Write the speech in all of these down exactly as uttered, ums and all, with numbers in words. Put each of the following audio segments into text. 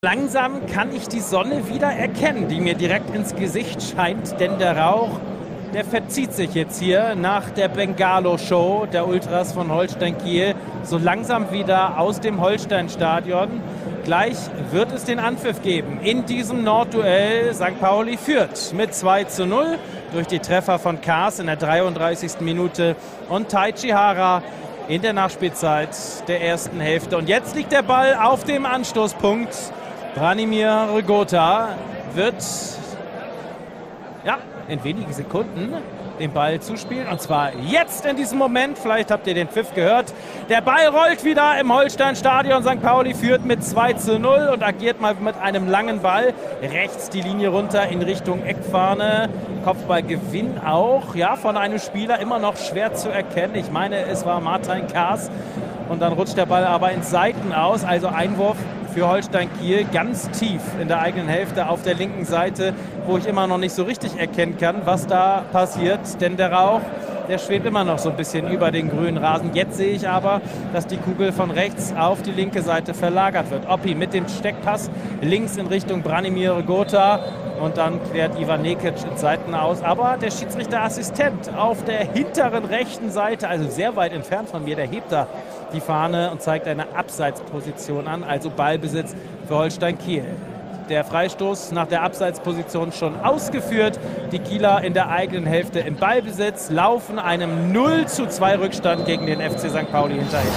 Langsam kann ich die Sonne wieder erkennen, die mir direkt ins Gesicht scheint, denn der Rauch, der verzieht sich jetzt hier nach der Bengalo-Show der Ultras von Holstein Kiel so langsam wieder aus dem Holstein-Stadion. Gleich wird es den Anpfiff geben. In diesem Nordduell Sankt Pauli führt mit zwei zu null durch die Treffer von Kaas in der dreiunddreißigsten Minute und Taichi Hara in der Nachspielzeit der ersten Hälfte. Und jetzt liegt der Ball auf dem Anstoßpunkt. Branimir Rgota wird ja, in wenigen Sekunden den Ball zuspielen. Und zwar jetzt in diesem Moment. Vielleicht habt ihr den Pfiff gehört. Der Ball rollt wieder im Holstein-Stadion. Sankt Pauli führt mit zwei zu null und agiert mal mit einem langen Ball. Rechts die Linie runter in Richtung Eckfahne. Kopfballgewinn auch, ja, von einem Spieler immer noch schwer zu erkennen. Ich meine, es war Martin Kaas. Und dann rutscht der Ball aber ins Seiten aus. Also Einwurf für Holstein Kiel ganz tief in der eigenen Hälfte auf der linken Seite, wo ich immer noch nicht so richtig erkennen kann, was da passiert. Denn der Rauch, der schwebt immer noch so ein bisschen über den grünen Rasen. Jetzt sehe ich aber, dass die Kugel von rechts auf die linke Seite verlagert wird. Oppi mit dem Steckpass links in Richtung Branimir Rgota. Und dann klärt Ivan Nekic ins Seiten aus. Aber der Schiedsrichterassistent auf der hinteren rechten Seite, also sehr weit entfernt von mir, der hebt da die Fahne und zeigt eine Abseitsposition an, also Ballbesitz für Holstein Kiel. Der Freistoß nach der Abseitsposition schon ausgeführt. Die Kieler in der eigenen Hälfte im Ballbesitz, laufen einem null zu zwei Rückstand gegen den F C Sankt Pauli hinterher.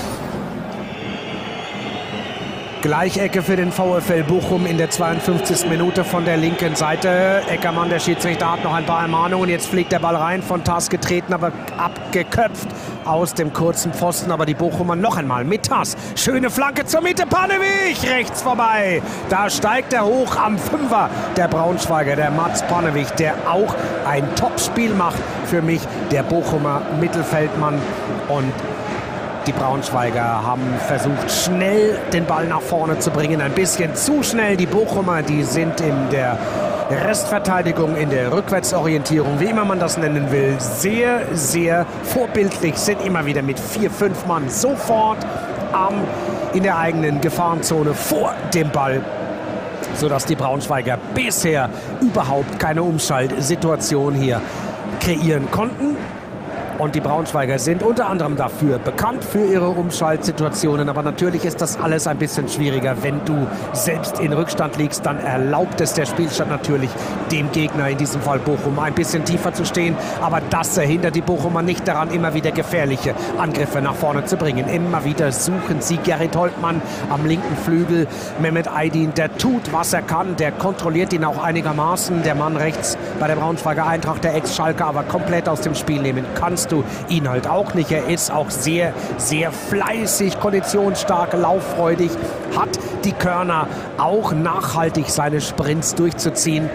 Gleichecke für den VfL Bochum in der zweiundfünfzigsten Minute von der linken Seite. Eckermann, der Schiedsrichter, hat noch ein paar Ermahnungen. Jetzt fliegt der Ball rein, von Tass getreten, aber abgeköpft aus dem kurzen Pfosten. Aber die Bochumer noch einmal mit Tass. Schöne Flanke zur Mitte, Panewich rechts vorbei. Da steigt er hoch am Fünfer, der Braunschweiger, der Mats Panewich, der auch ein Topspiel macht für mich, der Bochumer Mittelfeldmann. Und die Braunschweiger haben versucht, schnell den Ball nach vorne zu bringen. Ein bisschen zu schnell. Die Bochumer, die sind in der Restverteidigung, in der Rückwärtsorientierung, wie immer man das nennen will, sehr, sehr vorbildlich. Sind immer wieder mit vier, fünf Mann sofort ähm, in der eigenen Gefahrenzone vor dem Ball, sodass die Braunschweiger bisher überhaupt keine Umschaltsituation hier kreieren konnten. Und die Braunschweiger sind unter anderem dafür bekannt, für ihre Umschaltsituationen. Aber natürlich ist das alles ein bisschen schwieriger. Wenn du selbst in Rückstand liegst, dann erlaubt es der Spielstand natürlich dem Gegner, in diesem Fall Bochum, ein bisschen tiefer zu stehen. Aber das hindert die Bochumer nicht daran, immer wieder gefährliche Angriffe nach vorne zu bringen. Immer wieder suchen sie Gerrit Holtmann am linken Flügel. Mehmet Aydin, der tut, was er kann. Der kontrolliert ihn auch einigermaßen. Der Mann rechts bei der Braunschweiger Eintracht, der Ex-Schalke, aber komplett aus dem Spiel nehmen kannst du ihn halt auch nicht. Er ist auch sehr, sehr fleißig, konditionsstark, lauffreudig, hat die Körner, auch nachhaltig seine Sprints durchzuziehen.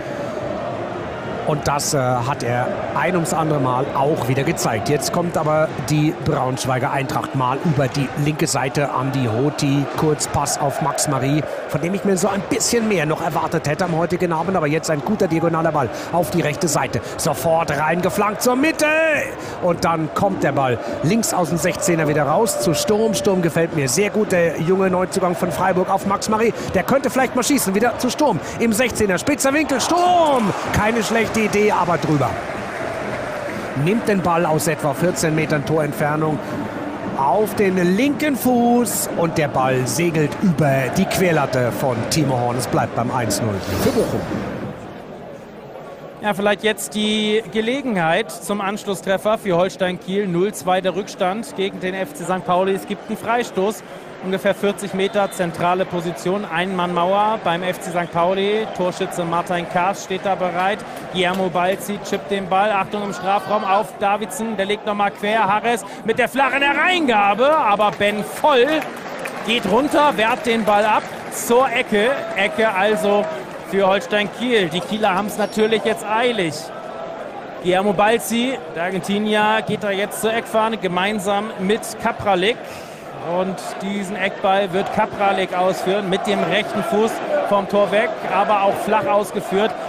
Und das äh, hat er ein ums andere Mal auch wieder gezeigt. Jetzt kommt aber die Braunschweiger Eintracht mal über die linke Seite an die Hoti. Kurzpass auf Max Marie, von dem ich mir so ein bisschen mehr noch erwartet hätte am heutigen Abend. Aber jetzt ein guter diagonaler Ball auf die rechte Seite. Sofort reingeflankt zur Mitte. Und dann kommt der Ball links aus dem sechzehner wieder raus zu Sturm. Sturm gefällt mir sehr gut. Der junge Neuzugang von Freiburg auf Max Marie. Der könnte vielleicht mal schießen. Wieder zu Sturm im sechzehner. Spitzer Winkel. Sturm. Keine schlechte Idee, aber drüber. Nimmt den Ball aus etwa vierzehn Metern Torentfernung auf den linken Fuß und der Ball segelt über die Querlatte von Timo Horn. Es bleibt beim eins null für Bochum. Ja, vielleicht jetzt die Gelegenheit zum Anschlusstreffer für Holstein Kiel. null zu zwei der Rückstand gegen den F C Sankt Pauli. Es gibt einen Freistoß. Ungefähr vierzig Meter, zentrale Position, Ein-Mann-Mauer beim F C Sankt Pauli. Torschütze Martin Kaas steht da bereit. Guillermo Balzi chippt den Ball. Achtung im Strafraum auf Davidson. Der legt nochmal quer. Harris mit der flachen Hereingabe. Aber Ben Voll geht runter, wehrt den Ball ab zur Ecke. Ecke also für Holstein Kiel. Die Kieler haben es natürlich jetzt eilig. Guillermo Balzi, der Argentinier, geht da jetzt zur Eckfahne gemeinsam mit Kapralek. Und diesen Eckball wird Kapralek ausführen mit dem rechten Fuß vom Tor weg, aber auch flach ausgeführt.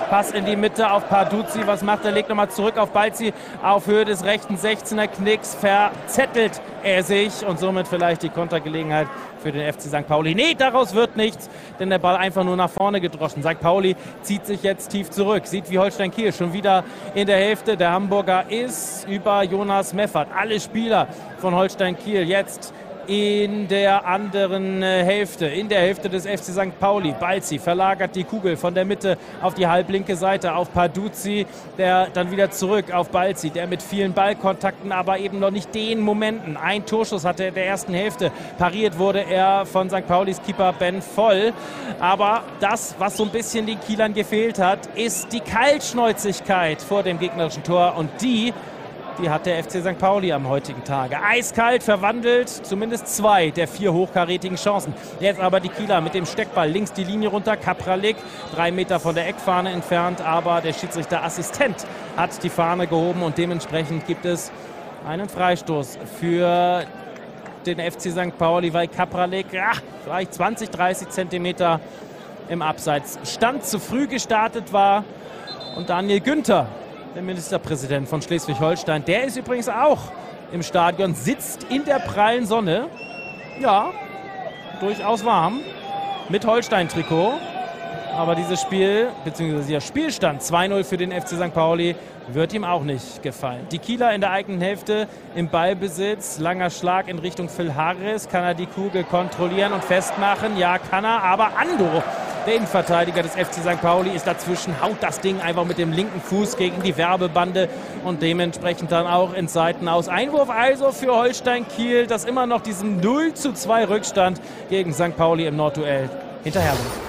Pass in die Mitte auf Parduzzi. Was macht er? Legt nochmal zurück auf Balzi. Auf Höhe des rechten sechzehner Knicks verzettelt er sich und somit vielleicht die Kontergelegenheit für den F C Sankt Pauli. Nee, daraus wird nichts, denn der Ball einfach nur nach vorne gedroschen. Sankt Pauli zieht sich jetzt tief zurück. Sieht, wie Holstein Kiel schon wieder in der Hälfte der Hamburger ist, über Jonas Meffert. Alle Spieler von Holstein Kiel jetzt in der anderen Hälfte, in der Hälfte des F C Sankt Pauli. Balzi verlagert die Kugel von der Mitte auf die halblinke Seite auf Parduzzi, der dann wieder zurück auf Balzi, der mit vielen Ballkontakten, aber eben noch nicht den Momenten. Ein Torschuss hatte er in der ersten Hälfte. Pariert wurde er von Sankt Paulis Keeper Ben Voll. Aber das, was so ein bisschen den Kielern gefehlt hat, ist die Kaltschnäuzigkeit vor dem gegnerischen Tor und die Die hat der F C Sankt Pauli am heutigen Tage. Eiskalt verwandelt, zumindest zwei der vier hochkarätigen Chancen. Jetzt aber die Kieler mit dem Steckball links die Linie runter. Kapralik, drei Meter von der Eckfahne entfernt, aber der Schiedsrichterassistent hat die Fahne gehoben und dementsprechend gibt es einen Freistoß für den F C Sankt Pauli, weil Kapralik ja, vielleicht zwanzig, dreißig Zentimeter im Abseits stand, zu früh gestartet war und Daniel Günther, der Ministerpräsident von Schleswig-Holstein, der ist übrigens auch im Stadion, sitzt in der prallen Sonne. Ja, durchaus warm, mit Holstein-Trikot. Aber dieses Spiel, beziehungsweise der Spielstand zwei null für den F C Sankt Pauli, wird ihm auch nicht gefallen. Die Kieler in der eigenen Hälfte im Ballbesitz. Langer Schlag in Richtung Phil Harris. Kann er die Kugel kontrollieren und festmachen? Ja, kann er. Aber Ando, der Innenverteidiger des F C Sankt Pauli, ist dazwischen, haut das Ding einfach mit dem linken Fuß gegen die Werbebande und dementsprechend dann auch ins Seitenaus. Einwurf also für Holstein Kiel, das immer noch diesen null zu zwei Rückstand gegen Sankt Pauli im Nordduell hinterherläuft.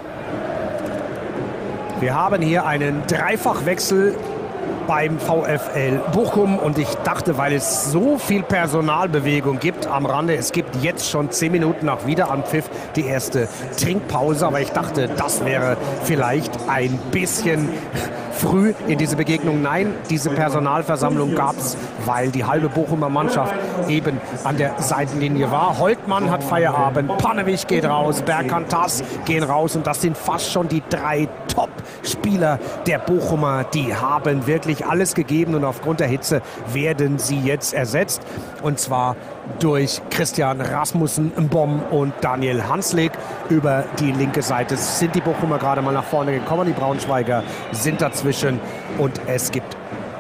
Wir haben hier einen Dreifachwechsel beim VfL Bochum und ich dachte, weil es so viel Personalbewegung gibt am Rande, es gibt jetzt schon zehn Minuten nach Wiederanpfiff die erste Trinkpause, aber ich dachte, das wäre vielleicht ein bisschen früh in diese Begegnung. Nein, diese Personalversammlung gab es, weil die halbe Bochumer Mannschaft eben an der Seitenlinie war. Holtmann hat Feierabend, Panewich geht raus, Berkan Tass gehen raus und das sind fast schon die drei Top-Spieler der Bochumer. Die haben wirklich alles gegeben und aufgrund der Hitze werden sie jetzt ersetzt und zwar durch Christian Rasmussen, Mbom und Daniel Hanslik. Über die linke Seite sind die Bochumer gerade mal nach vorne gekommen. Die Braunschweiger sind dazwischen und es gibt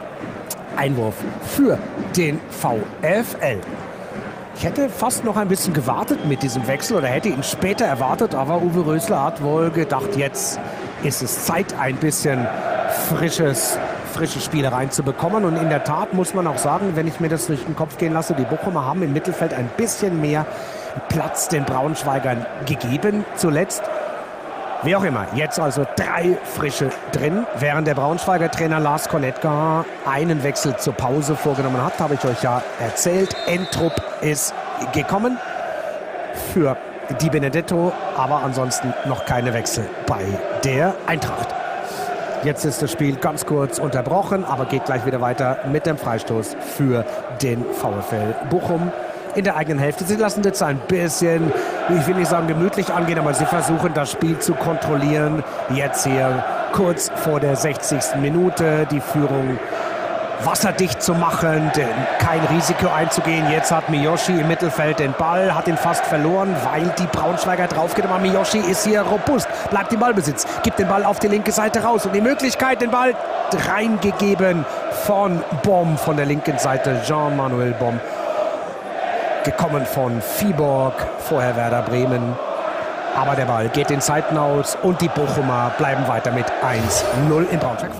Einwurf für den VfL. Ich hätte fast noch ein bisschen gewartet mit diesem Wechsel oder hätte ihn später erwartet, aber Uwe Rösler hat wohl gedacht, jetzt ist es Zeit, ein bisschen frisches frische Spiele reinzubekommen. Und in der Tat muss man auch sagen, wenn ich mir das durch den Kopf gehen lasse, die Bochumer haben im Mittelfeld ein bisschen mehr Platz den Braunschweigern gegeben zuletzt. Wie auch immer, jetzt also drei Frische drin, während der Braunschweiger Trainer Lars Konetka einen Wechsel zur Pause vorgenommen hat, habe ich euch ja erzählt. Entrup ist gekommen für Di Benedetto, aber ansonsten noch keine Wechsel bei der Eintracht. Jetzt ist das Spiel ganz kurz unterbrochen, aber geht gleich wieder weiter mit dem Freistoß für den VfL Bochum in der eigenen Hälfte. Sie lassen jetzt ein bisschen, ich will nicht sagen gemütlich angehen, aber sie versuchen das Spiel zu kontrollieren. Jetzt hier kurz vor der sechzigsten Minute die Führung wasserdicht zu machen, denn kein Risiko einzugehen. Jetzt hat Miyoshi im Mittelfeld den Ball, hat ihn fast verloren, weil die Braunschweiger draufgehen. Aber Miyoshi ist hier robust, bleibt im Ballbesitz, gibt den Ball auf die linke Seite raus und die Möglichkeit, den Ball reingegeben von Bom von der linken Seite, Jean-Manuel Bom. Gekommen von Viborg, vorher Werder Bremen. Aber der Ball geht den Seiten aus und die Bochumer bleiben weiter mit eins null in Braunschweig.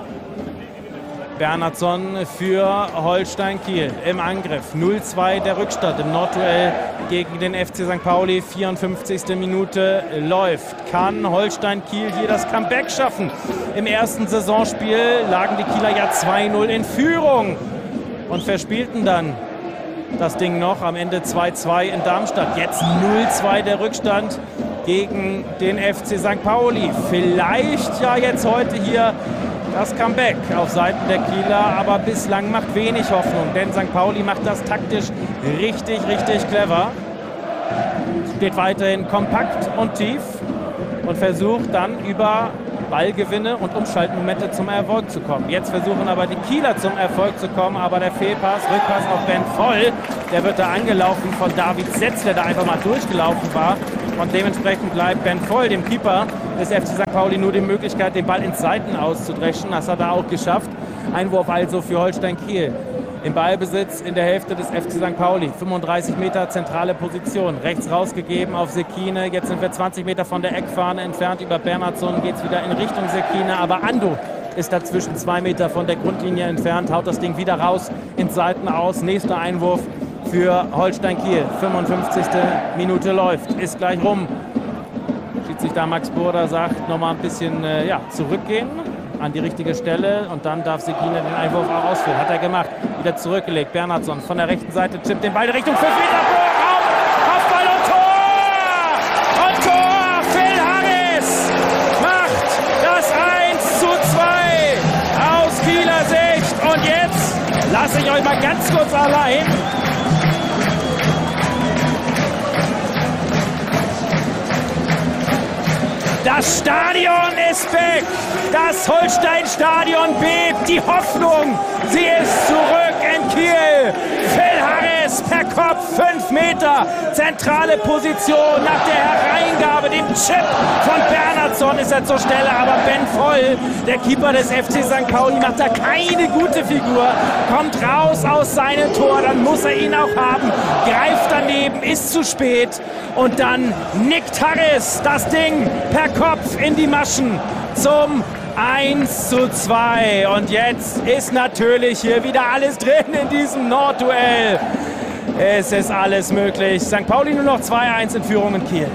Bernhardsson für Holstein Kiel im Angriff. null zwei der Rückstand im Nordduell gegen den F C Sankt Pauli. vierundfünfzigste Minute läuft. Kann Holstein Kiel hier das Comeback schaffen? Im ersten Saisonspiel lagen die Kieler ja zwei null in Führung und verspielten dann das Ding noch. Am Ende zwei zwei in Darmstadt. Jetzt null zwei der Rückstand gegen den F C Sankt Pauli. Vielleicht ja jetzt heute hier das Comeback auf Seiten der Kieler, aber bislang macht wenig Hoffnung, denn Sankt Pauli macht das taktisch richtig, richtig clever. Steht weiterhin kompakt und tief und versucht dann über Ballgewinne und Umschaltmomente zum Erfolg zu kommen. Jetzt versuchen aber die Kieler zum Erfolg zu kommen, aber der Fehlpass, Rückpass auf Ben Voll, der wird da angelaufen von David Setz, der da einfach mal durchgelaufen war. Und dementsprechend bleibt Ben Voll, dem Keeper des F C Sankt Pauli, nur die Möglichkeit, den Ball ins Seiten auszudreschen. Das hat er auch geschafft. Einwurf also für Holstein Kiel. Im Ballbesitz in der Hälfte des F C Sankt Pauli. fünfunddreißig Meter zentrale Position. Rechts rausgegeben auf Sekine. Jetzt sind wir zwanzig Meter von der Eckfahne entfernt. Über Bernhardsson geht es wieder in Richtung Sekine. Aber Ando ist dazwischen zwei Meter von der Grundlinie entfernt. Haut das Ding wieder raus ins Seiten aus. Nächster Einwurf für Holstein Kiel. fünfundfünfzigste Minute läuft. Ist gleich rum. Schiedsrichter Max Burda sagt, nochmal ein bisschen äh, ja, zurückgehen an die richtige Stelle und dann darf Sekine den Einwurf auch ausführen. Hat er gemacht. Wieder zurückgelegt. Bernhardsson von der rechten Seite chippt den Ball in Richtung fünf Meter. Raum, Kopfball und Tor! Und Tor! Phil Harris macht das eins zu zwei aus Kieler Sicht. Und jetzt lasse ich euch mal ganz kurz allein. Das Stadion ist weg. Das Holstein-Stadion bebt. Die Hoffnung, sie ist zurück in Kiel. Phil Harris per Kopf, fünf Meter. Zentrale Position nach der Hereingabe, dem Chip von Bernhardsson ist er zur Stelle. Aber Ben Voll, der Keeper des F C Sankt Pauli, macht da keine gute Figur. Kommt raus aus seinem Tor, dann muss er ihn auch haben. Greift daneben, ist zu spät. Und dann nickt Harris das Ding per Kopf in die Maschen zum eins zu zwei. Und jetzt ist natürlich hier wieder alles drin in diesem Nordduell. Es ist alles möglich. Sankt Pauli nur noch zwei eins in Führung in Kiel.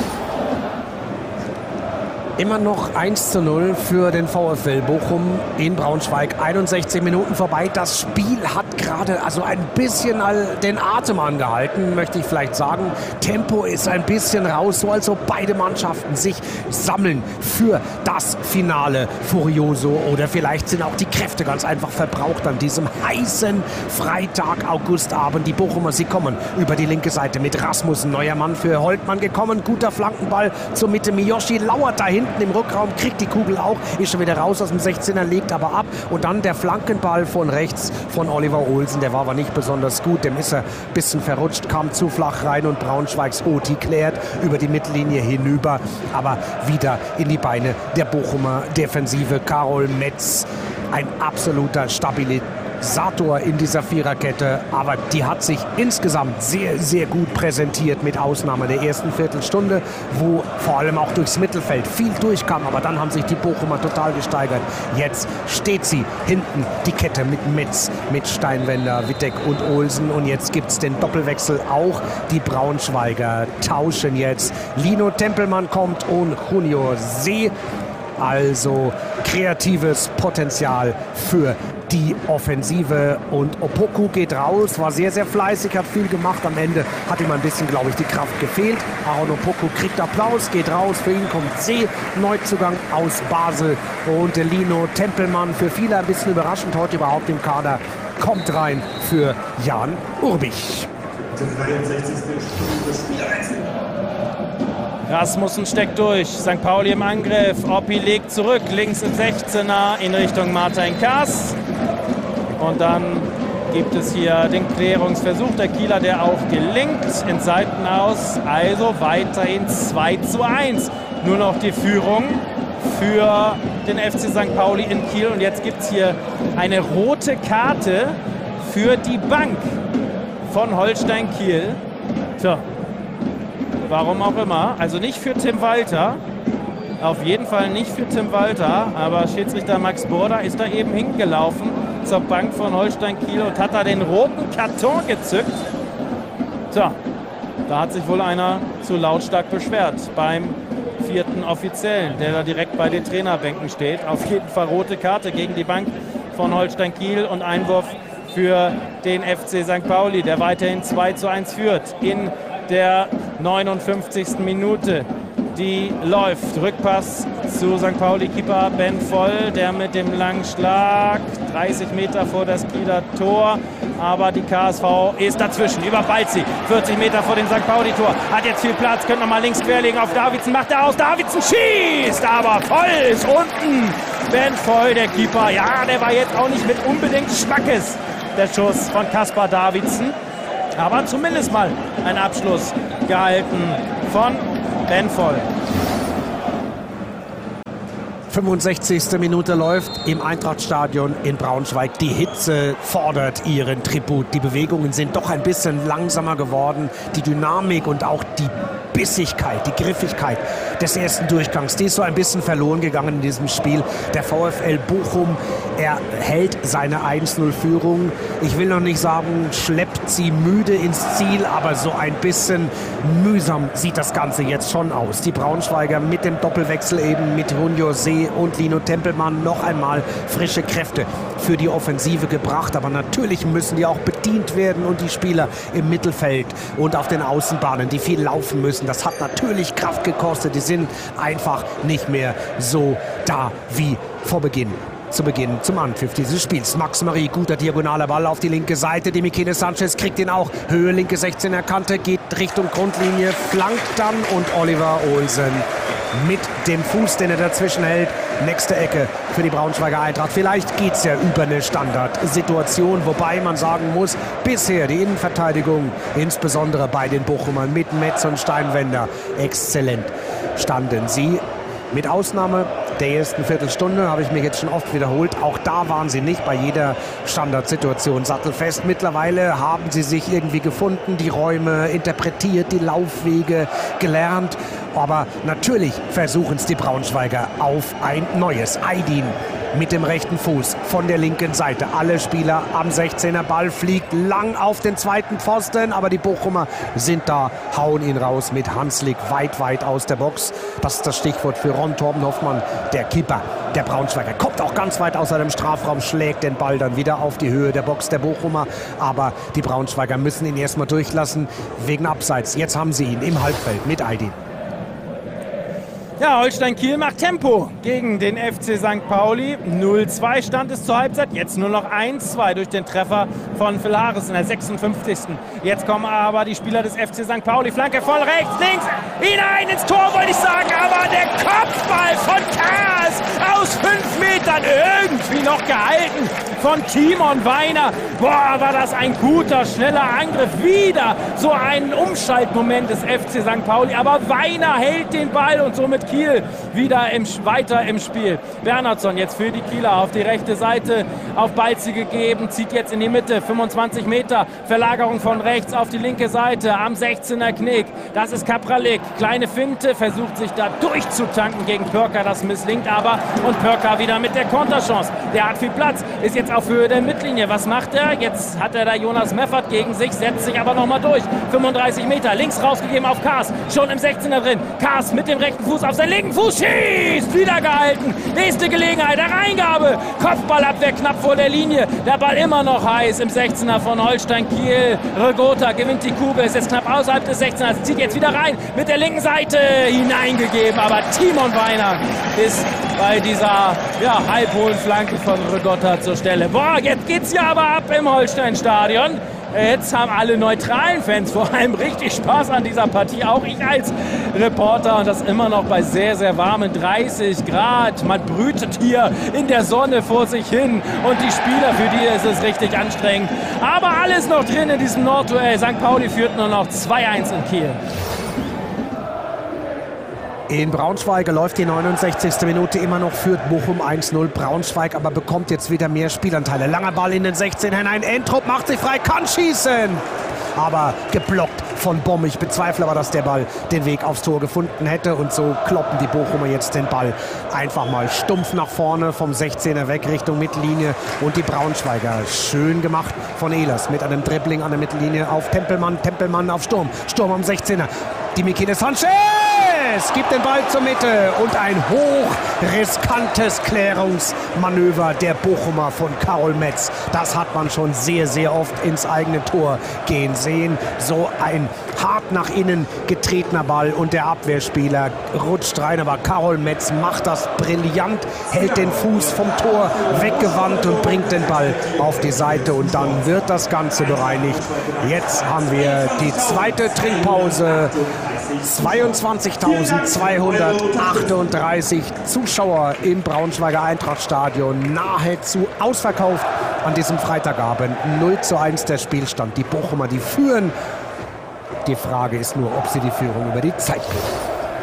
Immer noch eins zu null für den VfL Bochum in Braunschweig. einundsechzig Minuten vorbei. Das Spiel hat gerade also ein bisschen den Atem angehalten, möchte ich vielleicht sagen. Tempo ist ein bisschen raus, so als ob beide Mannschaften sich sammeln für das Finale Furioso. Oder vielleicht sind auch die Kräfte ganz einfach verbraucht an diesem heißen Freitag, Augustabend. Die Bochumer, sie kommen über die linke Seite mit Rasmussen. Neuer Mann für Holtmann gekommen. Guter Flankenball zur Mitte. Miyoshi lauert dahin. Im Rückraum, kriegt die Kugel auch, ist schon wieder raus aus dem sechzehner, legt aber ab. Und dann der Flankenball von rechts von Oliver Olsen, der war aber nicht besonders gut, dem ist er ein bisschen verrutscht, kam zu flach rein und Braunschweigs Oti klärt über die Mittellinie hinüber, aber wieder in die Beine der Bochumer Defensive. Karol Metz, ein absoluter Stabilität. Sator in dieser Viererkette, aber die hat sich insgesamt sehr, sehr gut präsentiert, mit Ausnahme der ersten Viertelstunde, wo vor allem auch durchs Mittelfeld viel durchkam, aber dann haben sich die Bochumer total gesteigert. Jetzt steht sie hinten, die Kette mit Metz, mit Steinwender, Wittek und Olsen, und jetzt gibt es den Doppelwechsel. Auch die Braunschweiger tauschen jetzt. Lino Tempelmann kommt und Junior See. Also kreatives Potenzial für die Offensive, und Opoku geht raus, war sehr, sehr fleißig, hat viel gemacht. Am Ende hat ihm ein bisschen, glaube ich, die Kraft gefehlt. Aaron Opoku kriegt Applaus, geht raus. Für ihn kommt See, Neuzugang aus Basel, und Lino Tempelmann, für viele ein bisschen überraschend heute überhaupt im Kader, kommt rein für Jan Urbich. Rasmussen steckt durch, Sankt Pauli im Angriff, Oppi legt zurück, links im sechzehner in Richtung Martin Kass. Und dann gibt es hier den Klärungsversuch der Kieler, der auch gelingt, ins Seitenaus. Also weiterhin zwei zu eins. Nur noch die Führung für den F C Sankt Pauli in Kiel. Und jetzt gibt es hier eine rote Karte für die Bank von Holstein Kiel. Tja. Warum auch immer. Also nicht für Tim Walter. Auf jeden Fall nicht für Tim Walter. Aber Schiedsrichter Max Burda ist da eben hingelaufen zur Bank von Holstein Kiel und hat da den roten Karton gezückt. Tja, da hat sich wohl einer zu lautstark beschwert beim vierten Offiziellen, der da direkt bei den Trainerbänken steht. Auf jeden Fall rote Karte gegen die Bank von Holstein Kiel und Einwurf für den F C Sankt Pauli, der weiterhin zwei zu eins führt in der neunundfünfzigsten Minute. die läuft. Rückpass zu Sankt Pauli-Keeper Ben Voll, der mit dem langen Schlag dreißig Meter vor das Kieler Tor. Aber die K S V ist dazwischen, überballt sie. vierzig Meter vor dem Sankt Pauli-Tor. Hat jetzt viel Platz, könnte noch mal links querlegen auf Davidsen. Macht er aus, Davidsen schießt, aber Voll ist unten. Ben Voll, der Keeper, ja, der war jetzt auch nicht mit unbedingt Schmackes, der Schuss von Kaspar Davidsen. Aber zumindest mal ein Abschluss gehalten von Ben Voll. fünfundsechzigste Minute läuft im Eintrachtstadion in Braunschweig. Die Hitze fordert ihren Tribut. Die Bewegungen sind doch ein bisschen langsamer geworden. Die Dynamik und auch die Bissigkeit, die Griffigkeit des ersten Durchgangs, die ist so ein bisschen verloren gegangen in diesem Spiel. Der VfL Bochum, er hält seine eins null Führung. Ich will noch nicht sagen, schleppt sie müde ins Ziel, aber so ein bisschen mühsam sieht das Ganze jetzt schon aus. Die Braunschweiger mit dem Doppelwechsel eben mit Junior See und Lino Tempelmann noch einmal frische Kräfte für die Offensive gebracht. Aber natürlich müssen die auch bedient werden und die Spieler im Mittelfeld und auf den Außenbahnen, die viel laufen müssen. Das hat natürlich Kraft gekostet. Die sind einfach nicht mehr so da wie vor Beginn. Zu Beginn zum Anpfiff dieses Spiels. Max Marie, guter diagonaler Ball auf die linke Seite. Die Michele Sanchez kriegt ihn auch. Höhe linke sechzehner Kante, geht Richtung Grundlinie, flankt dann und Oliver Olsen mit dem Fuß, den er dazwischen hält. Nächste Ecke für die Braunschweiger Eintracht. Vielleicht geht es ja über eine Standardsituation, wobei man sagen muss, bisher die Innenverteidigung, insbesondere bei den Bochumern mit Metz und Steinwender, exzellent standen sie. Mit Ausnahme der ersten Viertelstunde, habe ich mich jetzt schon oft wiederholt, auch da waren sie nicht bei jeder Standardsituation sattelfest. Mittlerweile haben sie sich irgendwie gefunden, die Räume interpretiert, die Laufwege gelernt. Aber natürlich versuchen es die Braunschweiger auf ein neues. Aydin mit dem rechten Fuß von der linken Seite. Alle Spieler am sechzehner. Ball fliegt lang auf den zweiten Pfosten, aber die Bochumer sind da, hauen ihn raus mit Hanslik weit, weit aus der Box. Das ist das Stichwort für Ron Torben Hoffmann, der Keeper der Braunschweiger. Kommt auch ganz weit aus seinem Strafraum, schlägt den Ball dann wieder auf die Höhe der Box der Bochumer. Aber die Braunschweiger müssen ihn erstmal durchlassen wegen Abseits. Jetzt haben sie ihn im Halbfeld mit Aydin. Ja, Holstein Kiel macht Tempo gegen den F C Sankt Pauli. null zwei stand es zur Halbzeit. Jetzt nur noch eins zwei durch den Treffer von Phil Harris in der sechsundfünfzigsten Jetzt kommen aber die Spieler des F C Sankt Pauli. Flanke voll rechts, links, hinein ins Tor, wollte ich sagen. Aber der Kopfball von Kaas aus fünf Metern irgendwie noch gehalten von Timon Weiner. Boah, war das ein guter, schneller Angriff. Wieder so ein Umschaltmoment des F C Sankt Pauli. Aber Weiner hält den Ball und somit Kiel wieder im, weiter im Spiel. Bernhardsson jetzt für die Kieler auf die rechte Seite auf Balzi gegeben, zieht jetzt in die Mitte, fünfundzwanzig Meter, Verlagerung von rechts auf die linke Seite, am sechzehner Knick, das ist Kapralik, kleine Finte, versucht sich da durchzutanken gegen Pörker, das misslingt aber und Pörker wieder mit der Konterchance, der hat viel Platz, ist jetzt auf Höhe der Mittellinie, was macht er? Jetzt hat er da Jonas Meffert gegen sich, setzt sich aber nochmal durch, fünfunddreißig Meter, links rausgegeben auf Kaas, schon im sechzehner drin, Kaas mit dem rechten Fuß auf seinen linken Fuß, schießt, wieder gehalten, nächste Gelegenheit, der Reingabe, Kopfballabwehr knapp vor der Linie, der Ball immer noch heiß im sechzehner von Holstein Kiel, Regota gewinnt die Kugel, ist jetzt knapp außerhalb des sechzehners, zieht jetzt wieder rein, mit der linken Seite hineingegeben, aber Timon Weiner ist bei dieser ja, halbhohen Flanke von Regota zur Stelle. Boah, jetzt geht's ja aber ab im Holstein-Stadion. Jetzt haben alle neutralen Fans vor allem richtig Spaß an dieser Partie, auch ich als Reporter, und das immer noch bei sehr, sehr warmen dreißig Grad. Man brütet hier in der Sonne vor sich hin und die Spieler, für die ist es richtig anstrengend. Aber alles noch drin in diesem Nordduell. Sankt Pauli führt nur noch zwei eins in Kiel. In Braunschweig läuft die neunundsechzigste Minute immer noch, führt Bochum eins null. Braunschweig aber bekommt jetzt wieder mehr Spielanteile. Langer Ball in den sechzehner hinein. Entrup macht sich frei, kann schießen. Aber geblockt von Bomm. Ich bezweifle aber, dass der Ball den Weg aufs Tor gefunden hätte. Und so kloppen die Bochumer jetzt den Ball einfach mal stumpf nach vorne vom sechzehner weg Richtung Mittellinie. Und die Braunschweiger, schön gemacht von Ehlers mit einem Dribbling an der Mittellinie auf Tempelmann. Tempelmann auf Sturm. Sturm am sechzehner. Die Michele Sanchez! Gomez gibt den Ball zur Mitte und ein hochriskantes Klärungsmanöver der Bochumer von Karol Metz. Das hat man schon sehr, sehr oft ins eigene Tor gehen sehen. So ein hart nach innen getretener Ball und der Abwehrspieler rutscht rein. Aber Karol Metz macht das brillant, hält den Fuß vom Tor weggewandt und bringt den Ball auf die Seite und dann wird das Ganze bereinigt. Jetzt haben wir die zweite Trinkpause. zweiundzwanzigtausendzweihundertachtunddreißig Zuschauer im Braunschweiger Eintrachtstadion, nahezu ausverkauft an diesem Freitagabend. null zu eins der Spielstand. Die Bochumer, die führen. Die Frage ist nur, ob sie die Führung über die Zeit kriegen.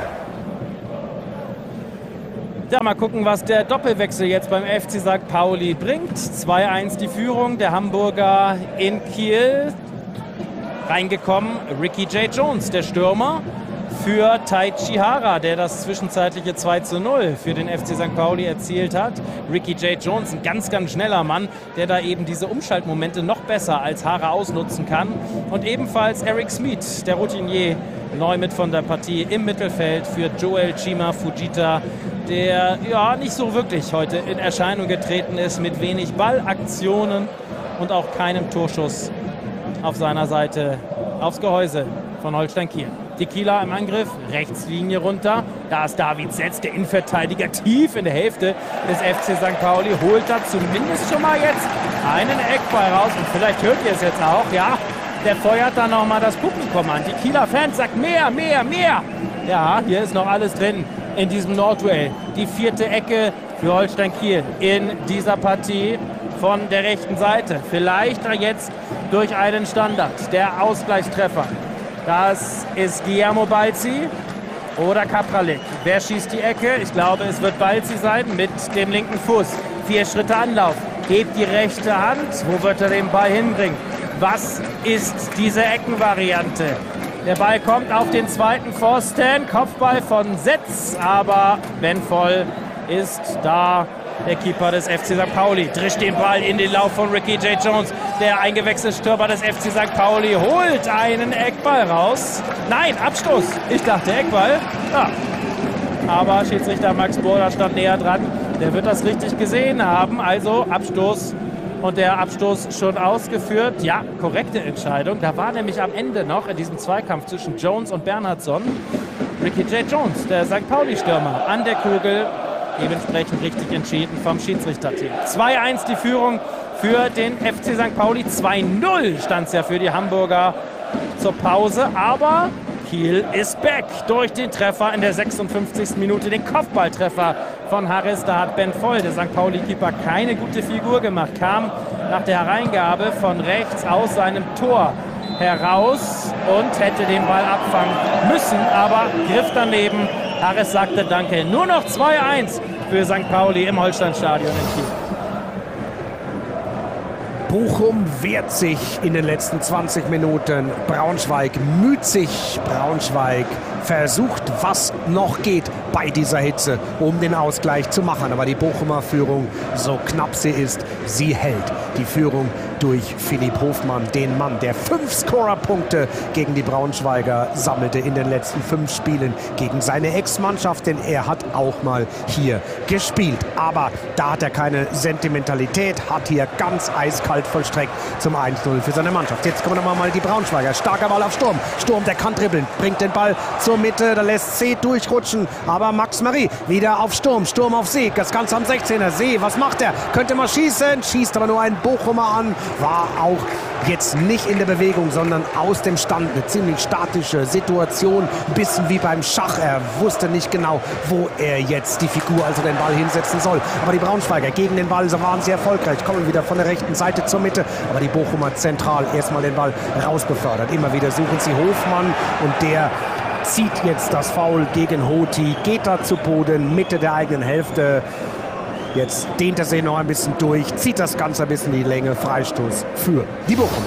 Ja, mal gucken, was der Doppelwechsel jetzt beim F C Sankt Pauli bringt. zwei eins die Führung der Hamburger in Kiel. Reingekommen Ricky J. Jones, der Stürmer, für Taichi Hara, der das zwischenzeitliche zwei zu null für den F C Sankt Pauli erzielt hat. Ricky J. Jones, ein ganz, ganz schneller Mann, der da eben diese Umschaltmomente noch besser als Hara ausnutzen kann. Und ebenfalls Eric Smith, der Routinier, neu mit von der Partie im Mittelfeld für Joel Chima Fujita, der ja nicht so wirklich heute in Erscheinung getreten ist, mit wenig Ballaktionen und auch keinem Torschuss auf seiner Seite aufs Gehäuse von Holstein Kiel. Die Kieler im Angriff, Rechtslinie runter. Da ist David Setz, der Innenverteidiger, tief in der Hälfte des F C Sankt Pauli. Holt da zumindest schon mal jetzt einen Eckball raus. Und vielleicht hört ihr es jetzt auch, ja. Der feuert dann nochmal das Publikum an. Die Kieler Fans sagt mehr, mehr, mehr. Ja, hier ist noch alles drin in diesem Nordduell. Die vierte Ecke für Holstein Kiel in dieser Partie von der rechten Seite. Vielleicht jetzt durch einen Standard. Der Ausgleichstreffer. Das ist Guillermo Balzi oder Kapralik. Wer schießt die Ecke? Ich glaube, es wird Balzi sein mit dem linken Fuß. Vier Schritte Anlauf. Hebt die rechte Hand. Wo wird er den Ball hinbringen? Was ist diese Eckenvariante? Der Ball kommt auf den zweiten Pfosten. Kopfball von Setz. Aber Ben Voll ist da. Der Keeper des F C Sankt Pauli drischt den Ball in den Lauf von Ricky J. Jones. Der eingewechselte Stürmer des F C Sankt Pauli holt einen Eckball raus. Nein, Abstoß. Ich dachte Eckball. Ja. Aber Schiedsrichter Max Burda stand näher dran. Der wird das richtig gesehen haben. Also Abstoß. Und der Abstoß schon ausgeführt. Ja, korrekte Entscheidung. Da war nämlich am Ende noch in diesem Zweikampf zwischen Jones und Bernhardsson Ricky J. Jones, der Sankt Pauli-Stürmer, an der Kugel. Dementsprechend richtig entschieden vom Schiedsrichterteam. zwei eins die Führung für den F C Sankt Pauli. zwei null stand es ja für die Hamburger zur Pause. Aber Kiel ist back durch den Treffer in der sechsundfünfzigsten Minute. Den Kopfballtreffer von Harris. Da hat Ben Voll, der Sankt Pauli-Keeper, keine gute Figur gemacht. Kam nach der Hereingabe von rechts aus seinem Tor heraus und hätte den Ball abfangen müssen. Aber griff daneben. Harris sagte Danke. Nur noch zwei eins für Sankt Pauli im Holsteinstadion in Kiel. Bochum wehrt sich in den letzten zwanzig Minuten. Braunschweig müht sich. Braunschweig versucht, was noch geht bei dieser Hitze, um den Ausgleich zu machen. Aber die Bochumer Führung, so knapp sie ist, sie hält. Die Führung durch Philipp Hofmann, den Mann, der fünf Scorerpunkte gegen die Braunschweiger sammelte in den letzten fünf Spielen gegen seine Ex-Mannschaft, denn er hat auch mal hier gespielt. Aber da hat er keine Sentimentalität, hat hier ganz eiskalt vollstreckt zum eins null für seine Mannschaft. Jetzt kommen nochmal die Braunschweiger. Starker Ball auf Sturm. Sturm, der kann dribbeln, bringt den Ball zur Mitte, da lässt See durchrutschen, aber Max Marie wieder auf Sturm. Sturm auf See, das Ganze am sechzehner. See, was macht er? Könnte mal schießen, schießt aber nur einen Bochumer an. War auch jetzt nicht in der Bewegung, sondern aus dem Stand. Eine ziemlich statische Situation, ein bisschen wie beim Schach. Er wusste nicht genau, wo er jetzt die Figur, also den Ball hinsetzen soll. Aber die Braunschweiger gegen den Ball, so waren sie erfolgreich. Kommen wieder von der rechten Seite zur Mitte, aber die Bochumer zentral erstmal den Ball rausbefördert. Immer wieder suchen sie Hofmann und der zieht jetzt das Foul gegen Hoti, geht da zu Boden, Mitte der eigenen Hälfte. Jetzt dehnt er sich noch ein bisschen durch, zieht das Ganze ein bisschen in die Länge. Freistoß für die Bochumer.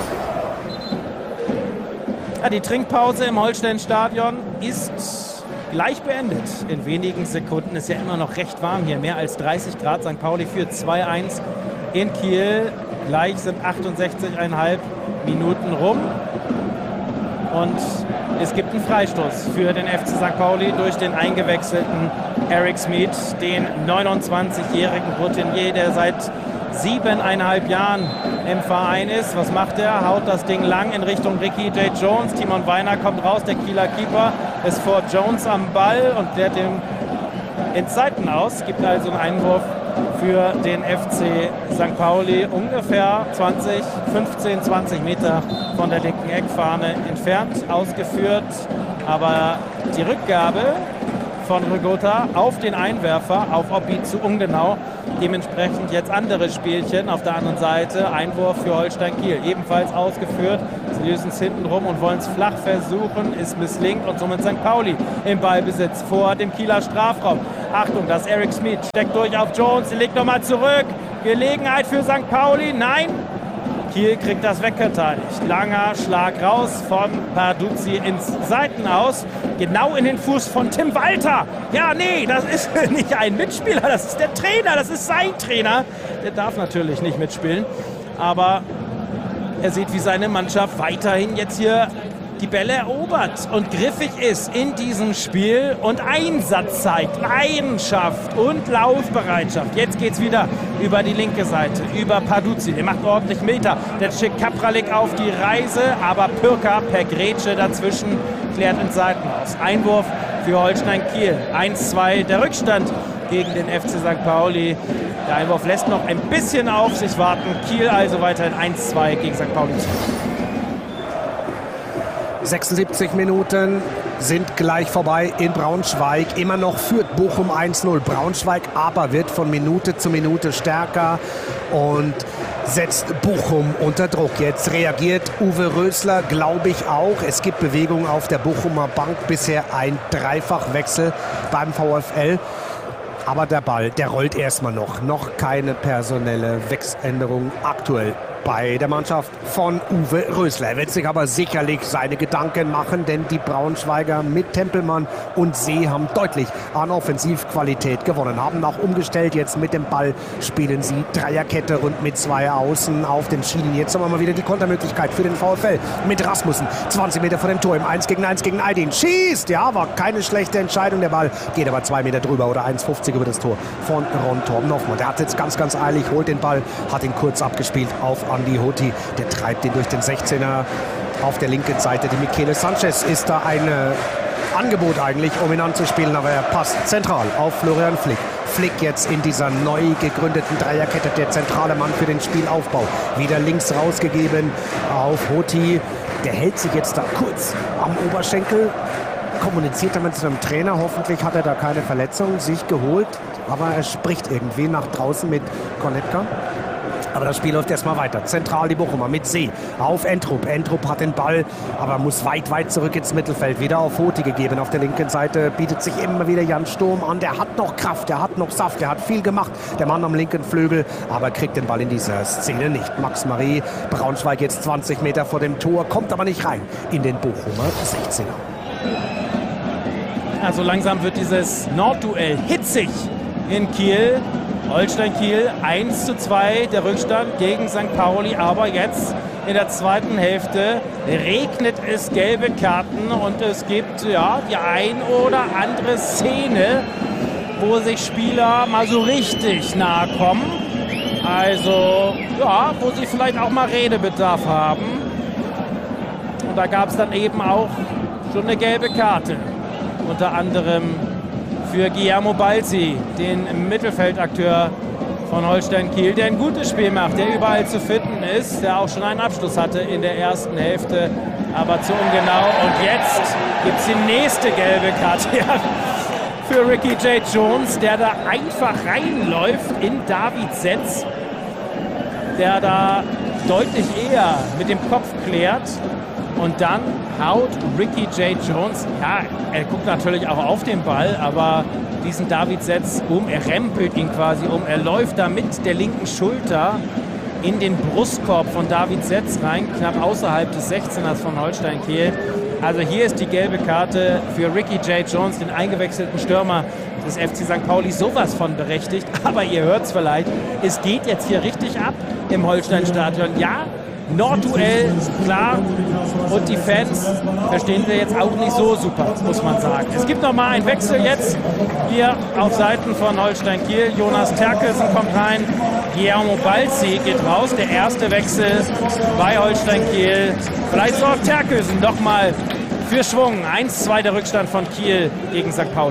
Ja, die Trinkpause im Holsteinstadion ist gleich beendet. In wenigen Sekunden ist ja immer noch recht warm hier. Mehr als dreißig Grad. Sankt Pauli führt zwei eins in Kiel. Gleich sind achtundsechzig Komma fünf Minuten rum. Und Es gibt einen Freistoß für den F C Sankt Pauli durch den eingewechselten Eric Smith, den neunundzwanzigjährigen Routinier, der seit siebeneinhalb Jahren im Verein ist. Was macht er? Haut das Ding lang in Richtung Ricky J. Jones. Timon Weiner kommt raus, der Kieler Keeper ist vor Jones am Ball und klärt den ins Seiten aus. Gibt also einen Einwurf für den F C Sankt Pauli, ungefähr zwanzig, fünfzehn, zwanzig Meter von der linken Eckfahne entfernt, ausgeführt. Aber die Rückgabe von Rigotta auf den Einwerfer, auf Oppi zu ungenau. Dementsprechend jetzt andere Spielchen auf der anderen Seite. Einwurf für Holstein Kiel, ebenfalls ausgeführt. Sie lösen es hinten rum und wollen es flach versuchen. Ist misslingt und somit Sankt Pauli im Ballbesitz vor dem Kieler Strafraum. Achtung, das ist Eric Smith, steckt durch auf Jones, der legt nochmal zurück. Gelegenheit für Sankt Pauli, nein. Kiel kriegt das wegverteidigt. Langer Schlag raus von Parduzzi ins Seitenaus. Genau in den Fuß von Tim Walter. Ja, nee, das ist nicht ein Mitspieler, das ist der Trainer, das ist sein Trainer. Der darf natürlich nicht mitspielen. Aber er sieht, wie seine Mannschaft weiterhin jetzt hier die Bälle erobert und griffig ist in diesem Spiel und Einsatz zeigt, Leidenschaft und Laufbereitschaft. Jetzt geht's wieder über die linke Seite, über Parduzzi. Der macht ordentlich Meter. Der schickt Kapralik auf die Reise, aber Pürker per Grätsche dazwischen klärt ins Seitenaus. Einwurf für Holstein Kiel. eins zwei der Rückstand gegen den F C Sankt Pauli. Der Einwurf lässt noch ein bisschen auf sich warten. Kiel also weiterhin eins zwei gegen Sankt Pauli. sechsundsiebzig Minuten sind gleich vorbei in Braunschweig. Immer noch führt Bochum eins null. Braunschweig aber wird von Minute zu Minute stärker und setzt Bochum unter Druck. Jetzt reagiert Uwe Rösler, glaube ich auch. Es gibt Bewegungen auf der Bochumer Bank. Bisher ein Dreifachwechsel beim VfL. Aber der Ball, der rollt erstmal noch. Noch keine personelle Wechseländerung aktuell bei der Mannschaft von Uwe Rösler. Er wird sich aber sicherlich seine Gedanken machen, denn die Braunschweiger mit Tempelmann und See haben deutlich an Offensivqualität gewonnen. Haben auch umgestellt. Jetzt mit dem Ball spielen sie Dreierkette und mit zwei Außen auf den Schienen. Jetzt haben wir mal wieder die Kontermöglichkeit für den VfL mit Rasmussen. zwanzig Meter vor dem Tor im eins gegen eins gegen Aydin. Schießt! Ja, war keine schlechte Entscheidung. Der Ball geht aber zwei Meter drüber oder eins fünfzig über das Tor von Ron Torben Hoffmann. Der hat jetzt ganz, ganz eilig, holt den Ball, hat ihn kurz abgespielt auf Andi Hoti. Der treibt ihn durch den sechzehner auf der linken Seite. Die Michele Sanchez ist da ein äh, Angebot eigentlich, um ihn anzuspielen, aber er passt zentral auf Florian Flick. Flick jetzt in dieser neu gegründeten Dreierkette, der zentrale Mann für den Spielaufbau. Wieder links rausgegeben auf Hoti. Der hält sich jetzt da kurz am Oberschenkel. Kommuniziert er mit seinem Trainer. Hoffentlich hat er da keine Verletzung sich geholt. Aber er spricht irgendwie nach draußen mit Konetka. Aber das Spiel läuft erstmal weiter. Zentral die Bochumer mit See auf Entrup. Entrup hat den Ball, aber muss weit, weit zurück ins Mittelfeld. Wieder auf Hoti gegeben. Auf der linken Seite bietet sich immer wieder Jan Sturm an. Der hat noch Kraft, der hat noch Saft, der hat viel gemacht. Der Mann am linken Flügel, aber kriegt den Ball in dieser Szene nicht. Max Marie, Braunschweig jetzt zwanzig Meter vor dem Tor, kommt aber nicht rein in den Bochumer sechzehner. Also langsam wird dieses Nordduell hitzig in Kiel. Holstein Kiel eins zu zwei, der Rückstand gegen Sankt Pauli, aber jetzt in der zweiten Hälfte regnet es gelbe Karten und es gibt ja die ein oder andere Szene, wo sich Spieler mal so richtig nahe kommen. Also ja, wo sie vielleicht auch mal Redebedarf haben. Und da gab es dann eben auch schon eine gelbe Karte, unter anderem für Guillermo Balzi, den Mittelfeldakteur von Holstein Kiel, der ein gutes Spiel macht, der überall zu finden ist, der auch schon einen Abschluss hatte in der ersten Hälfte, aber zu ungenau. Und jetzt gibt es die nächste gelbe Karte für Ricky J. Jones, der da einfach reinläuft in David Setz, der da deutlich eher mit dem Kopf klärt. Und dann haut Ricky J. Jones, ja, er guckt natürlich auch auf den Ball, aber diesen David Setz um, er rempelt ihn quasi um, er läuft da mit der linken Schulter in den Brustkorb von David Setz rein, knapp außerhalb des sechzehners von Holstein Kiel. Also hier ist die gelbe Karte für Ricky J. Jones, den eingewechselten Stürmer des F C Sankt Pauli, sowas von berechtigt. Aber ihr hört es vielleicht, es geht jetzt hier richtig ab im Holstein-Stadion. Ja, Nordduell, klar. Und die Fans verstehen wir jetzt auch nicht so super, muss man sagen. Es gibt noch mal einen Wechsel jetzt hier auf Seiten von Holstein Kiel. Jonas Terkelsen kommt rein. Guillermo Balzi geht raus. Der erste Wechsel bei Holstein Kiel. Vielleicht sorgt Terkelsen noch mal für Schwung. eins zwei der Rückstand von Kiel gegen Sankt Pauli.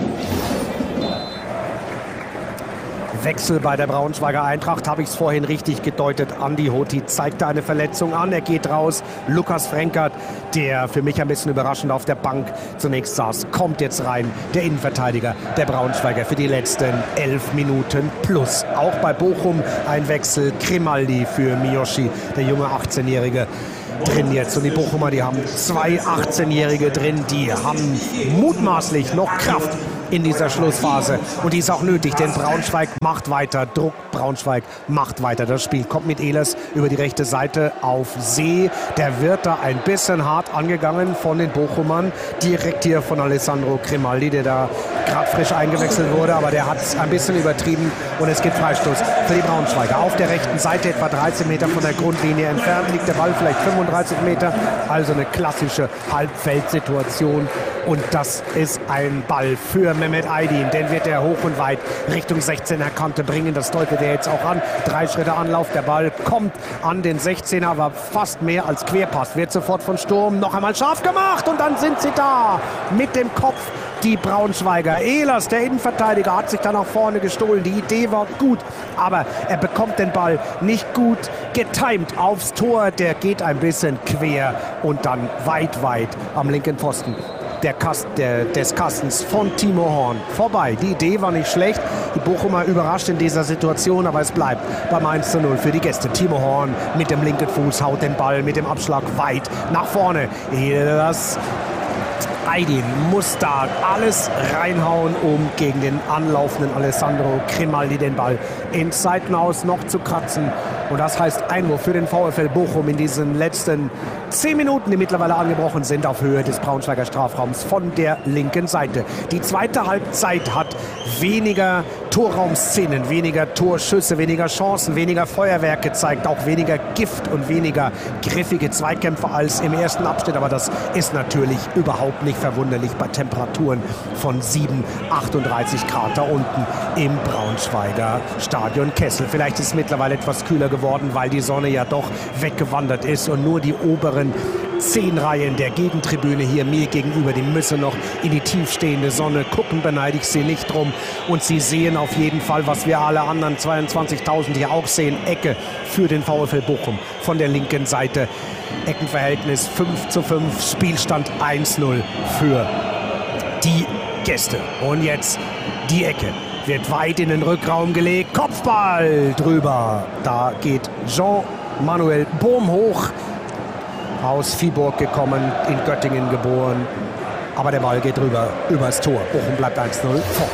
Wechsel bei der Braunschweiger Eintracht, habe ich es vorhin richtig gedeutet. Andi Hoti zeigte eine Verletzung an, er geht raus. Lukas Frenkert, der für mich ein bisschen überraschend auf der Bank zunächst saß, kommt jetzt rein. Der Innenverteidiger der Braunschweiger für die letzten elf Minuten plus. Auch bei Bochum ein Wechsel, Grimaldi für Miyoshi, der junge achtzehnjährige. Drin jetzt. Und die Bochumer, die haben zwei achtzehnjährige drin, die haben mutmaßlich noch Kraft in dieser Schlussphase. Und die ist auch nötig, denn Braunschweig macht weiter Druck. Braunschweig macht weiter das Spiel. Kommt mit Ehlers über die rechte Seite auf See. Der wird da ein bisschen hart angegangen von den Bochumern. Direkt hier von Alessandro Grimaldi, der da gerade frisch eingewechselt wurde. Aber der hat es ein bisschen übertrieben und es gibt Freistoß für die Braunschweiger. Auf der rechten Seite, etwa dreizehn Meter von der Grundlinie entfernt, liegt der Ball vielleicht fünfunddreißig Meter. Also eine klassische Halbfeldsituation. Und das ist ein Ball für Mehmet Aydin. Den wird er hoch und weit Richtung sechzehner Kante bringen. Das deutet er jetzt auch an. Drei Schritte Anlauf. Der Ball kommt an den sechzehner, aber fast mehr als Querpass. Wird sofort von Sturm noch einmal scharf gemacht. Und dann sind sie da mit dem Kopf. Die Braunschweiger. Ehlers, der Innenverteidiger, hat sich dann nach vorne gestohlen. Die Idee war gut, aber er bekommt den Ball nicht gut getimed aufs Tor. Der geht ein bisschen quer und dann weit, weit am linken Pfosten der Kast, der, des Kastens von Timo Horn vorbei. Die Idee war nicht schlecht. Die Bochumer überrascht in dieser Situation, aber es bleibt beim eins zu null für die Gäste. Timo Horn mit dem linken Fuß haut den Ball mit dem Abschlag weit nach vorne. Ehlers. Aydin muss da alles reinhauen, um gegen den anlaufenden Alessandro Grimaldi den Ball ins Seitenhaus noch zu kratzen. Und das heißt Einwurf für den VfL Bochum in diesen letzten zehn Minuten, die mittlerweile angebrochen sind, auf Höhe des Braunschweiger Strafraums von der linken Seite. Die zweite Halbzeit hat weniger Torraumszenen, weniger Torschüsse, weniger Chancen, weniger Feuerwerk gezeigt, auch weniger Gift und weniger griffige Zweikämpfe als im ersten Abschnitt. Aber das ist natürlich überhaupt nicht verwunderlich bei Temperaturen von sieben, achtunddreißig Grad da unten im Braunschweiger Stadion Kessel. Vielleicht ist es mittlerweile etwas kühler geworden, weil die Sonne ja doch weggewandert ist und nur die oberen zehn Reihen der Gegentribüne hier mir gegenüber, die müssen noch in die tiefstehende Sonne gucken, beneide ich sie nicht drum. Und sie sehen auf jeden Fall, was wir alle anderen zweiundzwanzigtausend hier auch sehen, Ecke für den VfL Bochum von der linken Seite. Eckenverhältnis fünf zu fünf, Spielstand eins null für die Gäste. Und jetzt die Ecke. Wird weit in den Rückraum gelegt. Kopfball drüber. Da geht Jean-Manuel Bohm hoch. Aus Viborg gekommen, in Göttingen geboren. Aber der Ball geht drüber, übers Tor. Bochum bleibt eins null vor.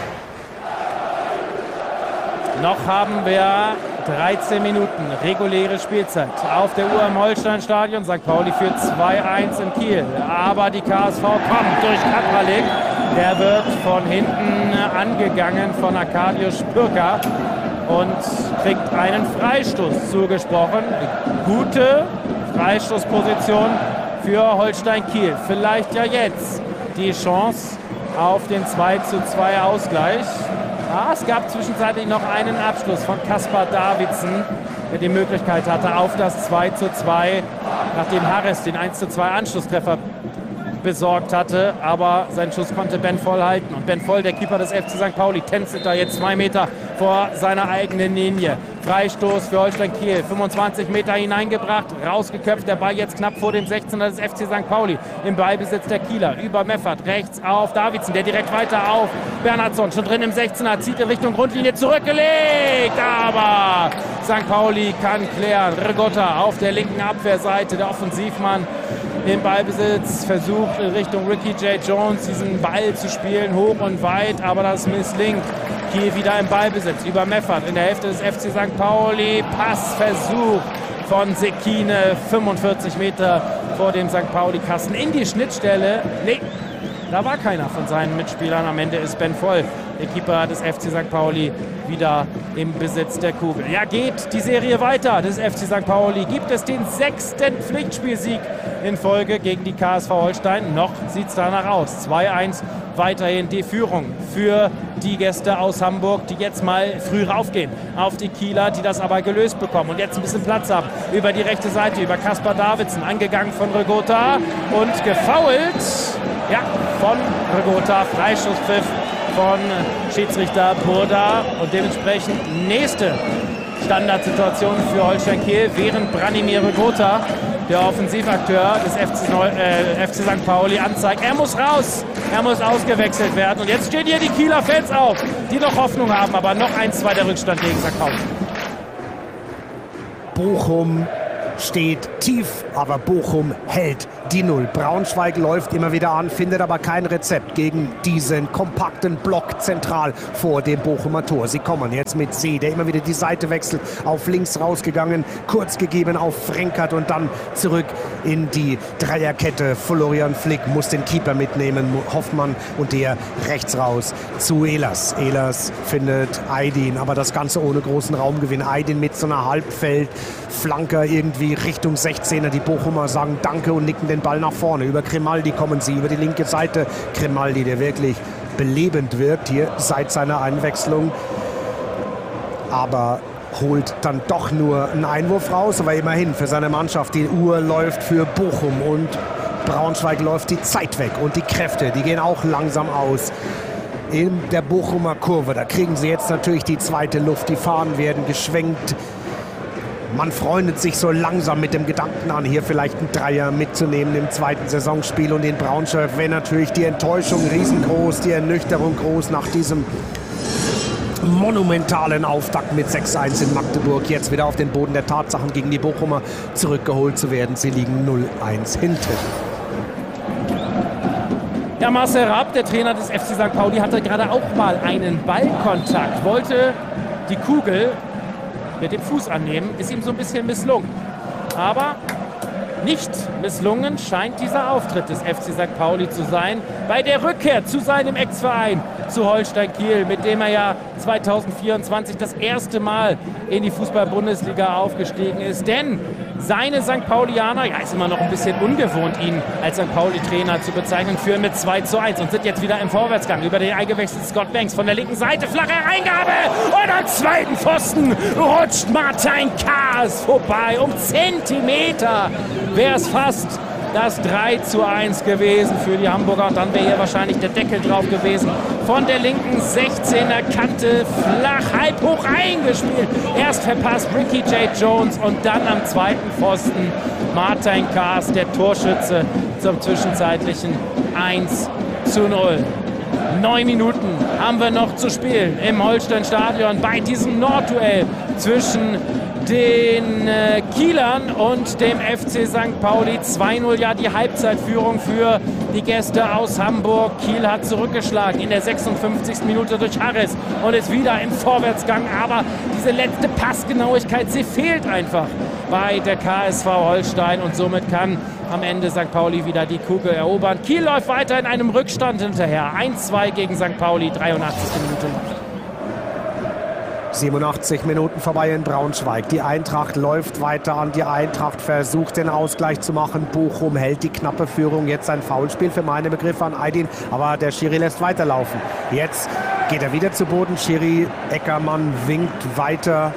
Noch haben wir dreizehn Minuten reguläre Spielzeit auf der Uhr im Holstein-Stadion. Sankt Pauli führt zwei eins in Kiel. Aber die K S V kommt durch Kapralik. Der wird von hinten angegangen von Arkadiusz Pürka und kriegt einen Freistoß zugesprochen. Gute Freistoßposition für Holstein Kiel. Vielleicht ja jetzt die Chance auf den zwei zu zwei Ausgleich. Ah, es gab zwischenzeitlich noch einen Abschluss von Kaspar Davidsen, der die Möglichkeit hatte auf das zwei zu zwei, nachdem Harris den eins zu zwei Anschlusstreffer besorgt hatte, aber seinen Schuss konnte Ben Voll halten. Und Ben Voll, der Keeper des F C Sankt Pauli, tänzelt da jetzt zwei Meter vor seiner eigenen Linie. Freistoß für Holstein Kiel, fünfundzwanzig Meter hineingebracht, rausgeköpft, der Ball jetzt knapp vor dem sechzehner des F C Sankt Pauli. Im Ballbesitz der Kieler, über Meffert, rechts auf Davidsen, der direkt weiter auf Bernhardsson, schon drin im sechzehner, zieht in Richtung Grundlinie, zurückgelegt, aber Sankt Pauli kann klären. Rigotta auf der linken Abwehrseite, der Offensivmann im Ballbesitz, versucht in Richtung Ricky J. Jones diesen Ball zu spielen, hoch und weit, aber das misslingt. Kiel wieder im Ballbesitz, über Meffert in der Hälfte des F C Sankt Pauli, Passversuch von Sekine, fünfundvierzig Meter vor dem Sankt Pauli-Kasten in die Schnittstelle. Nee, Da war keiner von seinen Mitspielern. Am Ende ist Ben Voll, der Keeper des F C Sankt Pauli, wieder im Besitz der Kugel. Ja, geht die Serie weiter des F C Sankt Pauli. Gibt es den sechsten Pflichtspielsieg in Folge gegen die K S V Holstein? Noch sieht es danach aus. zwei eins, weiterhin die Führung für die Gäste aus Hamburg, die jetzt mal früh raufgehen auf die Kieler, die das aber gelöst bekommen und jetzt ein bisschen Platz haben über die rechte Seite, über Kaspar Davidsen, angegangen von Regota und gefoult, ja, von Regota, Freistoßpfiff von Schiedsrichter Burda und dementsprechend nächste Standardsituation für Holstein Kiel, während Branimir Regota, der Offensivakteur des F C, Neu äh, F C Sankt Pauli, anzeigt. Er muss raus, er muss ausgewechselt werden. Und jetzt stehen hier die Kieler Fans auf, die noch Hoffnung haben, aber noch eins zwei der Rückstand gegen Sankt Pauli. Bochum steht tief, aber Bochum hält die Null. Braunschweig läuft immer wieder an, findet aber kein Rezept gegen diesen kompakten Block zentral vor dem Bochumer Tor. Sie kommen jetzt mit See, der immer wieder die Seite wechselt, auf links rausgegangen, kurz gegeben auf Frenkert und dann zurück in die Dreierkette. Florian Flick muss den Keeper mitnehmen, Hoffmann, und der rechts raus zu Ehlers. Ehlers findet Aydin, aber das Ganze ohne großen Raumgewinn. Aydin mit so einer Halbfeldflanker irgendwie Richtung sechzehner. Die Bochumer sagen Danke und nicken den Ball nach vorne. Über Grimaldi kommen sie, über die linke Seite. Grimaldi, der wirklich belebend wirkt hier seit seiner Einwechslung. Aber holt dann doch nur einen Einwurf raus. Aber immerhin für seine Mannschaft. Die Uhr läuft für Bochum und Braunschweig läuft die Zeit weg. Und die Kräfte, die gehen auch langsam aus. In der Bochumer Kurve, da kriegen sie jetzt natürlich die zweite Luft. Die Fahnen werden geschwenkt. Man freundet sich so langsam mit dem Gedanken an, hier vielleicht einen Dreier mitzunehmen im zweiten Saisonspiel. Und in Braunschweig wäre natürlich die Enttäuschung riesengroß, die Ernüchterung groß nach diesem monumentalen Auftakt mit sechs eins in Magdeburg. Jetzt wieder auf den Boden der Tatsachen gegen die Bochumer zurückgeholt zu werden. Sie liegen null eins hinten. Ja, Marcel Raab, der Trainer des F C Sankt Pauli, hatte gerade auch mal einen Ballkontakt, wollte die Kugel mit dem Fuß annehmen, ist ihm so ein bisschen misslungen. Aber nicht misslungen scheint dieser Auftritt des F C Sankt Pauli zu sein, bei der Rückkehr zu seinem Ex-Verein, zu Holstein Kiel, mit dem er ja zweitausendvierundzwanzig das erste Mal in die Fußball-Bundesliga aufgestiegen ist. Denn seine Sankt Paulianer, ja, ist immer noch ein bisschen ungewohnt, ihn als Sankt Pauli-Trainer zu bezeichnen, führen mit zwei zu eins und sind jetzt wieder im Vorwärtsgang. Über den eingewechselten Scott Banks von der linken Seite, flache Eingabe und am zweiten Pfosten rutscht Martin Kaas vorbei. Um Zentimeter wäre es fast das drei zu eins gewesen für die Hamburger. Und dann wäre hier wahrscheinlich der Deckel drauf gewesen. Von der linken sechzehner Kante flach, halb hoch eingespielt. Erst verpasst Ricky J. Jones und dann am zweiten Pfosten Martin Kaas, der Torschütze, zum zwischenzeitlichen eins zu null. Neun Minuten haben wir noch zu spielen im Holstein-Stadion bei diesem Nordduell zwischen den äh, Kielern und dem F C Sankt Pauli. zwei null, ja, die Halbzeitführung für die Gäste aus Hamburg. Kiel hat zurückgeschlagen in der sechsundfünfzigsten Minute durch Harris und ist wieder im Vorwärtsgang. Aber diese letzte Passgenauigkeit, sie fehlt einfach bei der K S V Holstein und somit kann am Ende Sankt Pauli wieder die Kugel erobern. Kiel läuft weiter in einem Rückstand hinterher. eins zwei gegen Sankt Pauli, dreiundachtzigste Minute noch. siebenundachtzig Minuten vorbei in Braunschweig. Die Eintracht läuft weiter an. Die Eintracht versucht, den Ausgleich zu machen. Bochum hält die knappe Führung. Jetzt ein Foulspiel für meine Begriffe an Aydin. Aber der Schiri lässt weiterlaufen. Jetzt geht er wieder zu Boden. Schiri Eckermann winkt weiter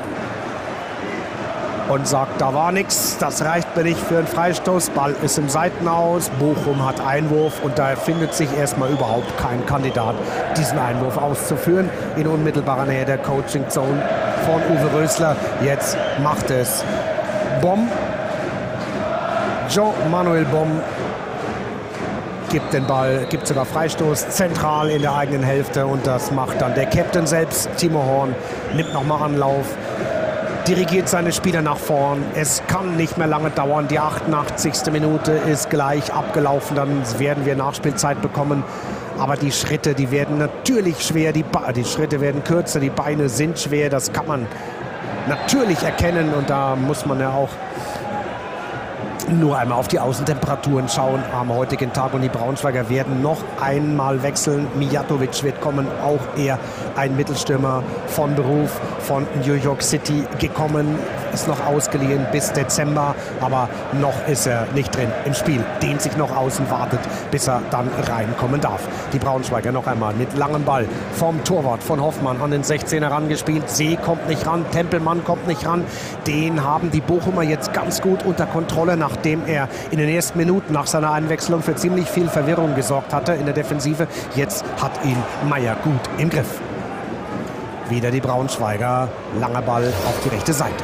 und sagt, da war nichts. Das reicht mir nicht für einen Freistoß. Ball ist im Seitenaus. Bochum hat Einwurf und da findet sich erstmal überhaupt kein Kandidat, diesen Einwurf auszuführen. In unmittelbarer Nähe der Coaching-Zone von Uwe Rösler. Jetzt macht es Bom. Jean-Manuel Bom gibt den Ball, gibt sogar Freistoß zentral in der eigenen Hälfte und das macht dann der Captain selbst. Timo Horn nimmt nochmal Anlauf, dirigiert seine Spieler nach vorn. Es kann nicht mehr lange dauern. Die achtundachtzigste Minute ist gleich abgelaufen. Dann werden wir Nachspielzeit bekommen. Aber die Schritte, die werden natürlich schwer. Die, ba- die Schritte werden kürzer. Die Beine sind schwer. Das kann man natürlich erkennen. Und da muss man ja auch nur einmal auf die Außentemperaturen schauen am heutigen Tag und die Braunschweiger werden noch einmal wechseln. Mijatovic wird kommen, auch er ein Mittelstürmer von Beruf, von New York City gekommen, ist noch ausgeliehen bis Dezember, aber noch ist er nicht drin im Spiel. Dehnt sich noch aus und wartet, bis er dann reinkommen darf. Die Braunschweiger noch einmal mit langem Ball vom Torwart von Hoffmann an den sechzehner rangespielt. See kommt nicht ran, Tempelmann kommt nicht ran. Den haben die Bochumer jetzt ganz gut unter Kontrolle, nachdem er in den ersten Minuten nach seiner Einwechslung für ziemlich viel Verwirrung gesorgt hatte in der Defensive. Jetzt hat ihn Meier gut im Griff. Wieder die Braunschweiger, langer Ball auf die rechte Seite.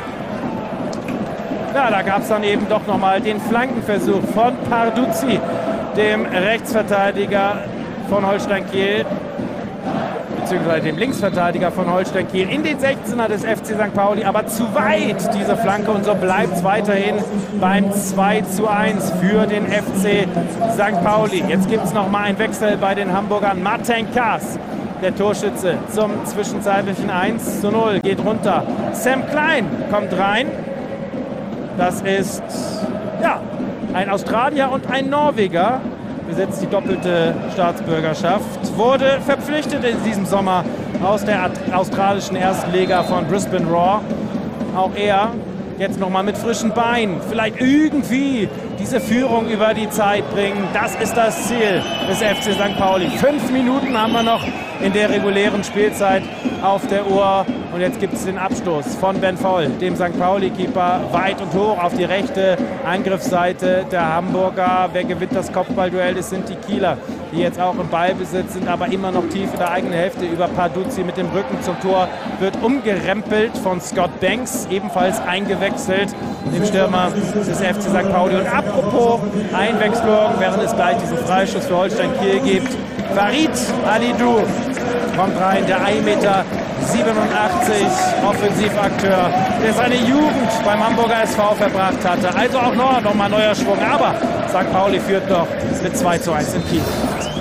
Ja, da gab es dann eben doch nochmal den Flankenversuch von Parduzzi, dem Rechtsverteidiger von Holstein Kiel, beziehungsweise dem Linksverteidiger von Holstein Kiel, in den sechzehner des F C Sankt Pauli, aber zu weit diese Flanke und so bleibt es weiterhin beim zwei zu eins für den F C Sankt Pauli. Jetzt gibt es nochmal einen Wechsel bei den Hamburgern. Martin Kaas, der Torschütze, zum zwischenzeitlichen eins zu null, geht runter. Sam Klein kommt rein. Das ist ja, ein Australier und ein Norweger, besitzt die doppelte Staatsbürgerschaft, wurde verpflichtet in diesem Sommer aus der australischen ersten Liga von Brisbane Roar. Auch er jetzt nochmal mit frischen Beinen, vielleicht irgendwie diese Führung über die Zeit bringen. Das ist das Ziel des F C Sankt Pauli. Fünf Minuten haben wir noch in der regulären Spielzeit auf der Uhr. Und jetzt gibt es den Abstoß von Ben Foll, dem Sankt Pauli-Keeper, weit und hoch auf die rechte Angriffsseite der Hamburger. Wer gewinnt das Kopfballduell? Das sind die Kieler, die jetzt auch im Ballbesitz sind, aber immer noch tief in der eigenen Hälfte. Über Parduzzi mit dem Rücken zum Tor wird umgerempelt von Scott Banks, ebenfalls eingewechselt, dem Stürmer des F C Sankt Pauli. Und apropos Einwechslung, während es gleich diesen Freischuss für Holstein Kiel gibt, Farid Alidou kommt rein, der ein Meter siebenundachtzig Offensivakteur, der seine Jugend beim Hamburger S V verbracht hatte. Also auch noch, noch mal neuer Schwung, aber Sankt Pauli führt noch mit zwei zu eins in Kiel.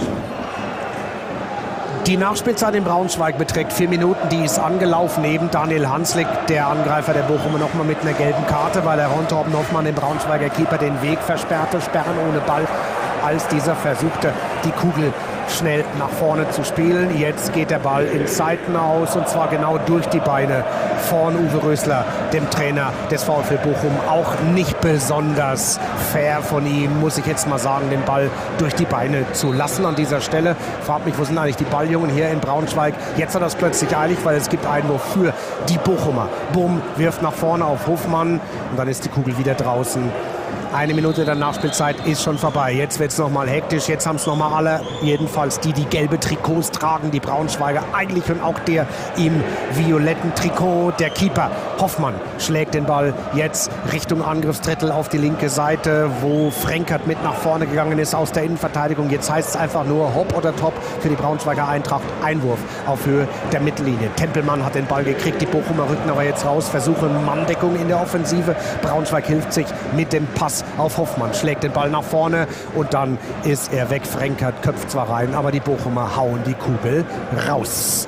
Die Nachspielzeit in Braunschweig beträgt vier Minuten, die ist angelaufen. Neben Daniel Hanslik, der Angreifer der Bochumer, noch mal mit einer gelben Karte, weil er Ron Torben Hoffmann, dem Braunschweiger Keeper, den Weg versperrte. Sperren ohne Ball, als dieser versuchte, die Kugel schnell nach vorne zu spielen. Jetzt geht der Ball in Seiten aus und zwar genau durch die Beine von Uwe Rösler, dem Trainer des VfL Bochum. Auch nicht besonders fair von ihm, muss ich jetzt mal sagen, den Ball durch die Beine zu lassen an dieser Stelle. Fragt mich, wo sind eigentlich die Balljungen hier in Braunschweig? Jetzt hat er es plötzlich eilig, weil es gibt Einwurf für die Bochumer. Bumm, wirft nach vorne auf Hofmann und dann ist die Kugel wieder draußen. Eine Minute der Nachspielzeit ist schon vorbei. Jetzt wird es nochmal hektisch. Jetzt haben es nochmal alle, jedenfalls die, die gelbe Trikots tragen, die Braunschweiger eigentlich und auch der im violetten Trikot. Der Keeper Hoffmann schlägt den Ball jetzt Richtung Angriffsdrittel auf die linke Seite, wo Frenkert mit nach vorne gegangen ist aus der Innenverteidigung. Jetzt heißt es einfach nur Hopp oder Top für die Braunschweiger Eintracht. Einwurf auf Höhe der Mittellinie. Tempelmann hat den Ball gekriegt. Die Bochumer rücken aber jetzt raus, versuchen Manndeckung in der Offensive. Braunschweig hilft sich mit dem Pass auf Hoffmann, schlägt den Ball nach vorne und dann ist er weg. Frenkert köpft zwar rein, aber die Bochumer hauen die Kugel raus.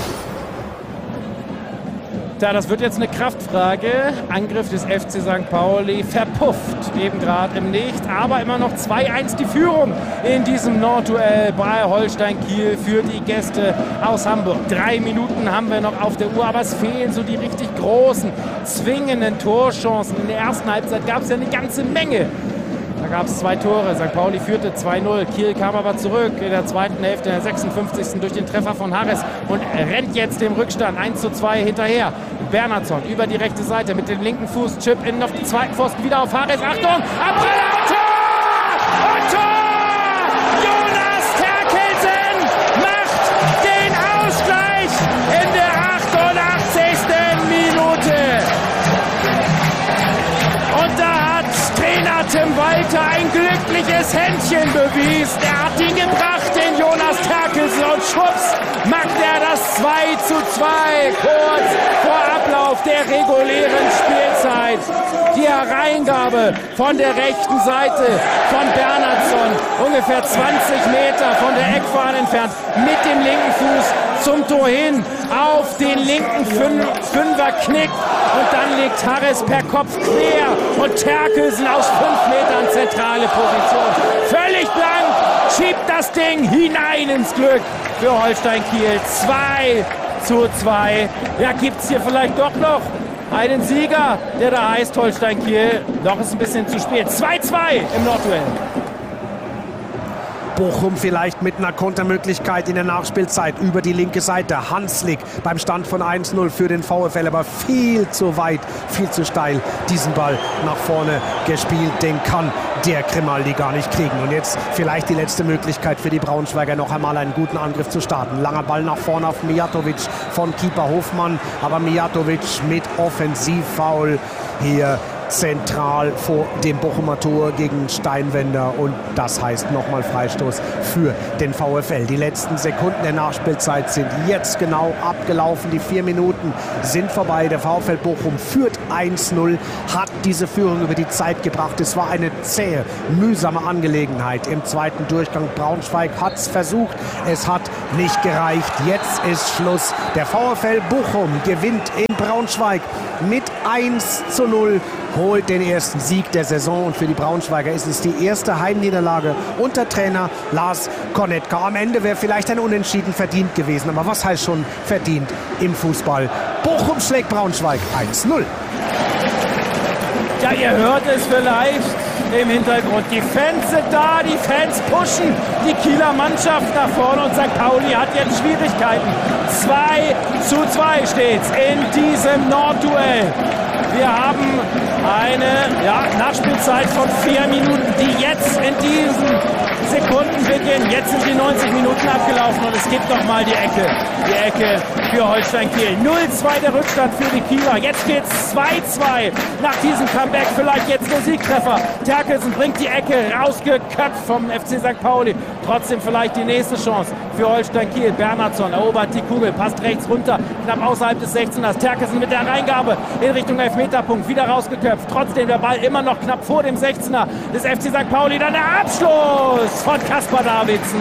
Ja, das wird jetzt eine Kraftfrage. Angriff des F C Sankt Pauli verpufft eben gerade im Licht, aber immer noch zwei eins die Führung in diesem Nordduell bei Holstein Kiel für die Gäste aus Hamburg. Drei Minuten haben wir noch auf der Uhr, aber es fehlen so die richtig großen, zwingenden Torchancen. In der ersten Halbzeit gab es ja eine ganze Menge. Da gab es zwei Tore. Sankt Pauli führte zwei null. Kiel kam aber zurück in der zweiten Hälfte, in der sechsundfünfzigsten durch den Treffer von Harris und rennt jetzt dem Rückstand eins zu zwei hinterher. Bernhardsson über die rechte Seite mit dem linken Fuß. Chip in auf den zweiten Pfosten, wieder auf Harris. Achtung! Abpraller! Tor! Und Tor! Jonas Terkelsen macht den Ausgleich in der achtundachtzigsten Minute. Und da hat Trainer Tim Walter ein glückliches Händchen bewiesen. Er hat ihn gebracht, den Jonas Terkelsen, und schwupps macht er das zwei zu zwei kurz vor Ablauf der regulären Spielzeit. Die wieder Reingabe von der rechten Seite von Bernhardsson. Ungefähr zwanzig Meter von der Eckfahne entfernt. Mit dem linken Fuß zum Tor hin. Auf den linken Fünfer knickt. Und dann legt Harris per Kopf quer. Und Terkelsen aus fünf Metern zentrale Position. Völlig blank. Schiebt das Ding hinein ins Glück für Holstein Kiel. zwei zu zwei. Ja, gibt es hier vielleicht doch noch einen Sieger, der da heißt Holstein Kiel. Doch ist ein bisschen zu spät. zwei zwei im Nordduell. Bochum vielleicht mit einer Kontermöglichkeit in der Nachspielzeit über die linke Seite. Hanslik beim Stand von eins null für den VfL, aber viel zu weit, viel zu steil diesen Ball nach vorne gespielt. Den kann der Grimaldi gar nicht kriegen. Und jetzt vielleicht die letzte Möglichkeit für die Braunschweiger, noch einmal einen guten Angriff zu starten. Langer Ball nach vorne auf Mijatovic von Keeper Hofmann, aber Mijatovic mit Offensivfoul hier zentral vor dem Bochumer Tor gegen Steinwender, und das heißt nochmal Freistoß für den VfL. Die letzten Sekunden der Nachspielzeit sind jetzt genau abgelaufen. Die vier Minuten sind vorbei. Der VfL Bochum führt eins null, hat diese Führung über die Zeit gebracht. Es war eine zähe, mühsame Angelegenheit im zweiten Durchgang. Braunschweig hat es versucht, es hat nicht gereicht. Jetzt ist Schluss. Der VfL Bochum gewinnt in Braunschweig mit eins zu null, holt den ersten Sieg der Saison, und für die Braunschweiger ist es die erste Heimniederlage unter Trainer Lars Konetka. Am Ende wäre vielleicht ein Unentschieden verdient gewesen, aber was heißt schon verdient im Fußball? Bochum schlägt Braunschweig eins null. Ja, ihr hört es vielleicht im Hintergrund. Die Fans sind da, die Fans pushen die Kieler Mannschaft nach vorne, und Sankt Pauli hat jetzt Schwierigkeiten. zwei zu zwei steht's in diesem Nordduell. Wir haben eine ja, Nachspielzeit von vier Minuten, die jetzt in diesen Sekunden beginnen. Jetzt sind die neunzig Minuten abgelaufen, und es gibt noch mal die Ecke. Die Ecke für Holstein Kiel. null zwei der Rückstand für die Kieler. Jetzt geht's zwei zwei nach diesem Comeback. Vielleicht jetzt der Siegtreffer. Terkelsen bringt die Ecke, rausgeköpft vom F C Sankt Pauli. Trotzdem vielleicht die nächste Chance für Holstein Kiel. Bernhardsson erobert die Kugel, passt rechts runter, knapp außerhalb des sechzehners. Terkelsen mit der Reingabe in Richtung Elfmeterpunkt. Wieder rausgeköpft. Trotzdem der Ball immer noch knapp vor dem sechzehner des F C Sankt Pauli. Dann der Abschluss von Kaspar Davidsen.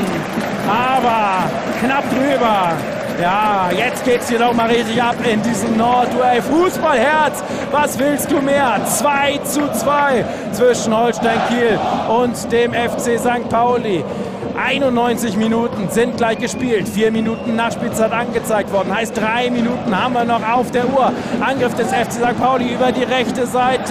Aber knapp drüber. Ja, jetzt geht's hier noch mal richtig ab in diesem Nordduell. Fußballherz, was willst du mehr? zwei zu zwei zwischen Holstein Kiel und dem F C Sankt Pauli. einundneunzig Minuten sind gleich gespielt. Vier Minuten Nachspielzeit angezeigt worden. Heißt, drei Minuten haben wir noch auf der Uhr. Angriff des F C Sankt Pauli über die rechte Seite.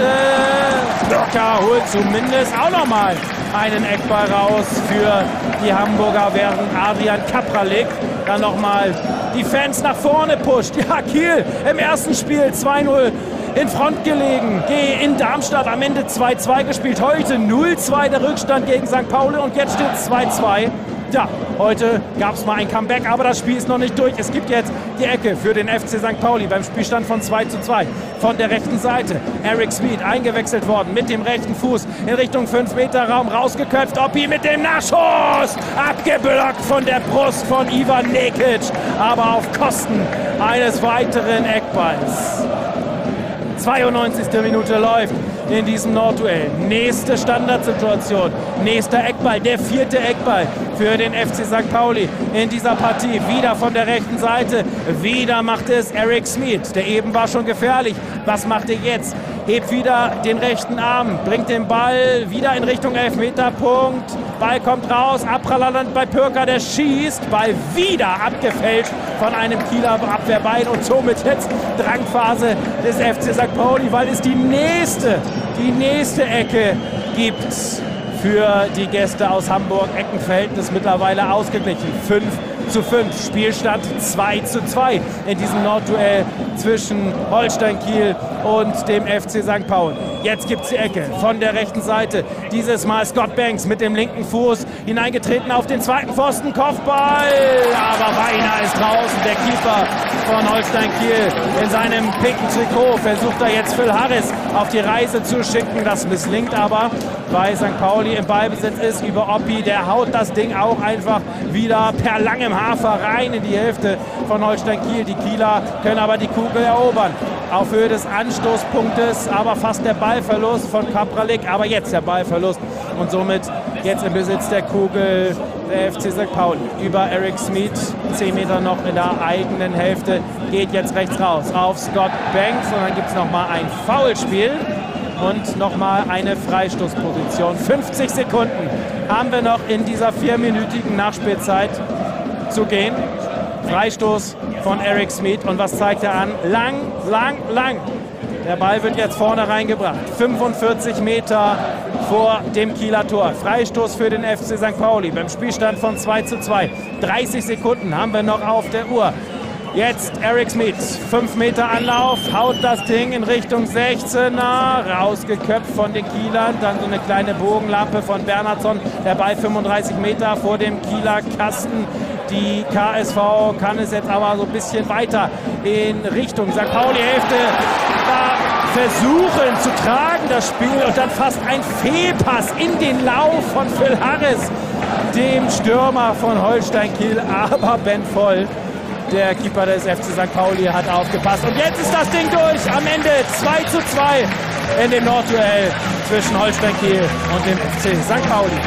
Locker holt zumindest auch noch mal einen Eckball raus für die Hamburger, während Adrian Kapralik dann noch mal die Fans nach vorne pusht. Ja, Kiel im ersten Spiel zwei null in Front gelegen. In Darmstadt am Ende zwei zwei gespielt. Heute null zwei der Rückstand gegen Sankt Pauli, und jetzt steht es zwei zwei. Ja, heute gab es mal ein Comeback, aber das Spiel ist noch nicht durch. Es gibt jetzt die Ecke für den F C Sankt Pauli beim Spielstand von zwei zu zwei. Von der rechten Seite Eric Smith eingewechselt worden mit dem rechten Fuß in Richtung fünf Meter Raum, rausgeköpft. Oppi mit dem Nachschuss, abgeblockt von der Brust von Ivan Nekic, aber auf Kosten eines weiteren Eckballs. zweiundneunzigste Minute läuft in diesem Nordduell. Nächste Standardsituation, nächster Eckball, der vierte Eckball für den F C Sankt Pauli in dieser Partie. Wieder von der rechten Seite, wieder macht es Eric Smith, der eben war schon gefährlich. Was macht er jetzt? Hebt wieder den rechten Arm, bringt den Ball wieder in Richtung Elfmeterpunkt. Ball kommt raus, Abraland bei Pürker, der schießt. Ball wieder abgefälscht von einem Kieler Abwehrbein, und somit jetzt Drangphase des F C Sankt Pauli, weil es die nächste, die nächste Ecke gibt für die Gäste aus Hamburg. Eckenverhältnis mittlerweile ausgeglichen. fünf zu fünf. Spielstand zwei zu zwei in diesem Nordduell zwischen Holstein Kiel und dem F C Sankt Pauli. Jetzt gibt es die Ecke von der rechten Seite. Dieses Mal Scott Banks mit dem linken Fuß hineingetreten auf den zweiten Pfosten. Kopfball, aber Weiner ist draußen. Der Keeper von Holstein Kiel in seinem pinken Trikot versucht da jetzt Phil Harris auf die Reise zu schicken. Das misslingt aber, weil Sankt Pauli im Ballbesitz ist über Oppi. Der haut das Ding auch einfach wieder per langem Hafer rein in die Hälfte von Holstein Kiel. Die Kieler können aber die Kugel erobern. auf Höhe des Anstoßpunktes, aber fast der Ballverlust von Kapralik, aber jetzt der Ballverlust und somit jetzt im Besitz der Kugel der F C Sankt Pauli. Über Eric Smith, zehn Meter noch in der eigenen Hälfte, geht jetzt rechts raus auf Scott Banks und dann gibt es nochmal ein Foulspiel und nochmal eine Freistoßposition. fünfzig Sekunden haben wir noch in dieser vierminütigen Nachspielzeit zu gehen. Freistoß von Eric Smith und was zeigt er an? Lang, lang, lang. Der Ball wird jetzt vorne reingebracht. fünfundvierzig Meter vor dem Kieler Tor. Freistoß für den F C Sankt Pauli beim Spielstand von zwei zu zwei. dreißig Sekunden haben wir noch auf der Uhr. Jetzt Eric Smith, fünf Meter Anlauf, haut das Ding in Richtung sechzehner, rausgeköpft von den Kielern, dann so eine kleine Bogenlampe von Bernhardsson, der Ball fünfunddreißig Meter vor dem Kieler Kasten. Die K S V kann es jetzt aber so ein bisschen weiter in Richtung Sankt Pauli-Hälfte da versuchen zu tragen, das Spiel, und dann fast ein Fehlpass in den Lauf von Phil Harris, dem Stürmer von Holstein Kiel, aber Ben Voll, der Keeper des F C Sankt Pauli, hat aufgepasst. Und jetzt ist das Ding durch. Am Ende zwei zu zwei in dem Nordduell zwischen Holstein Kiel und dem F C Sankt Pauli.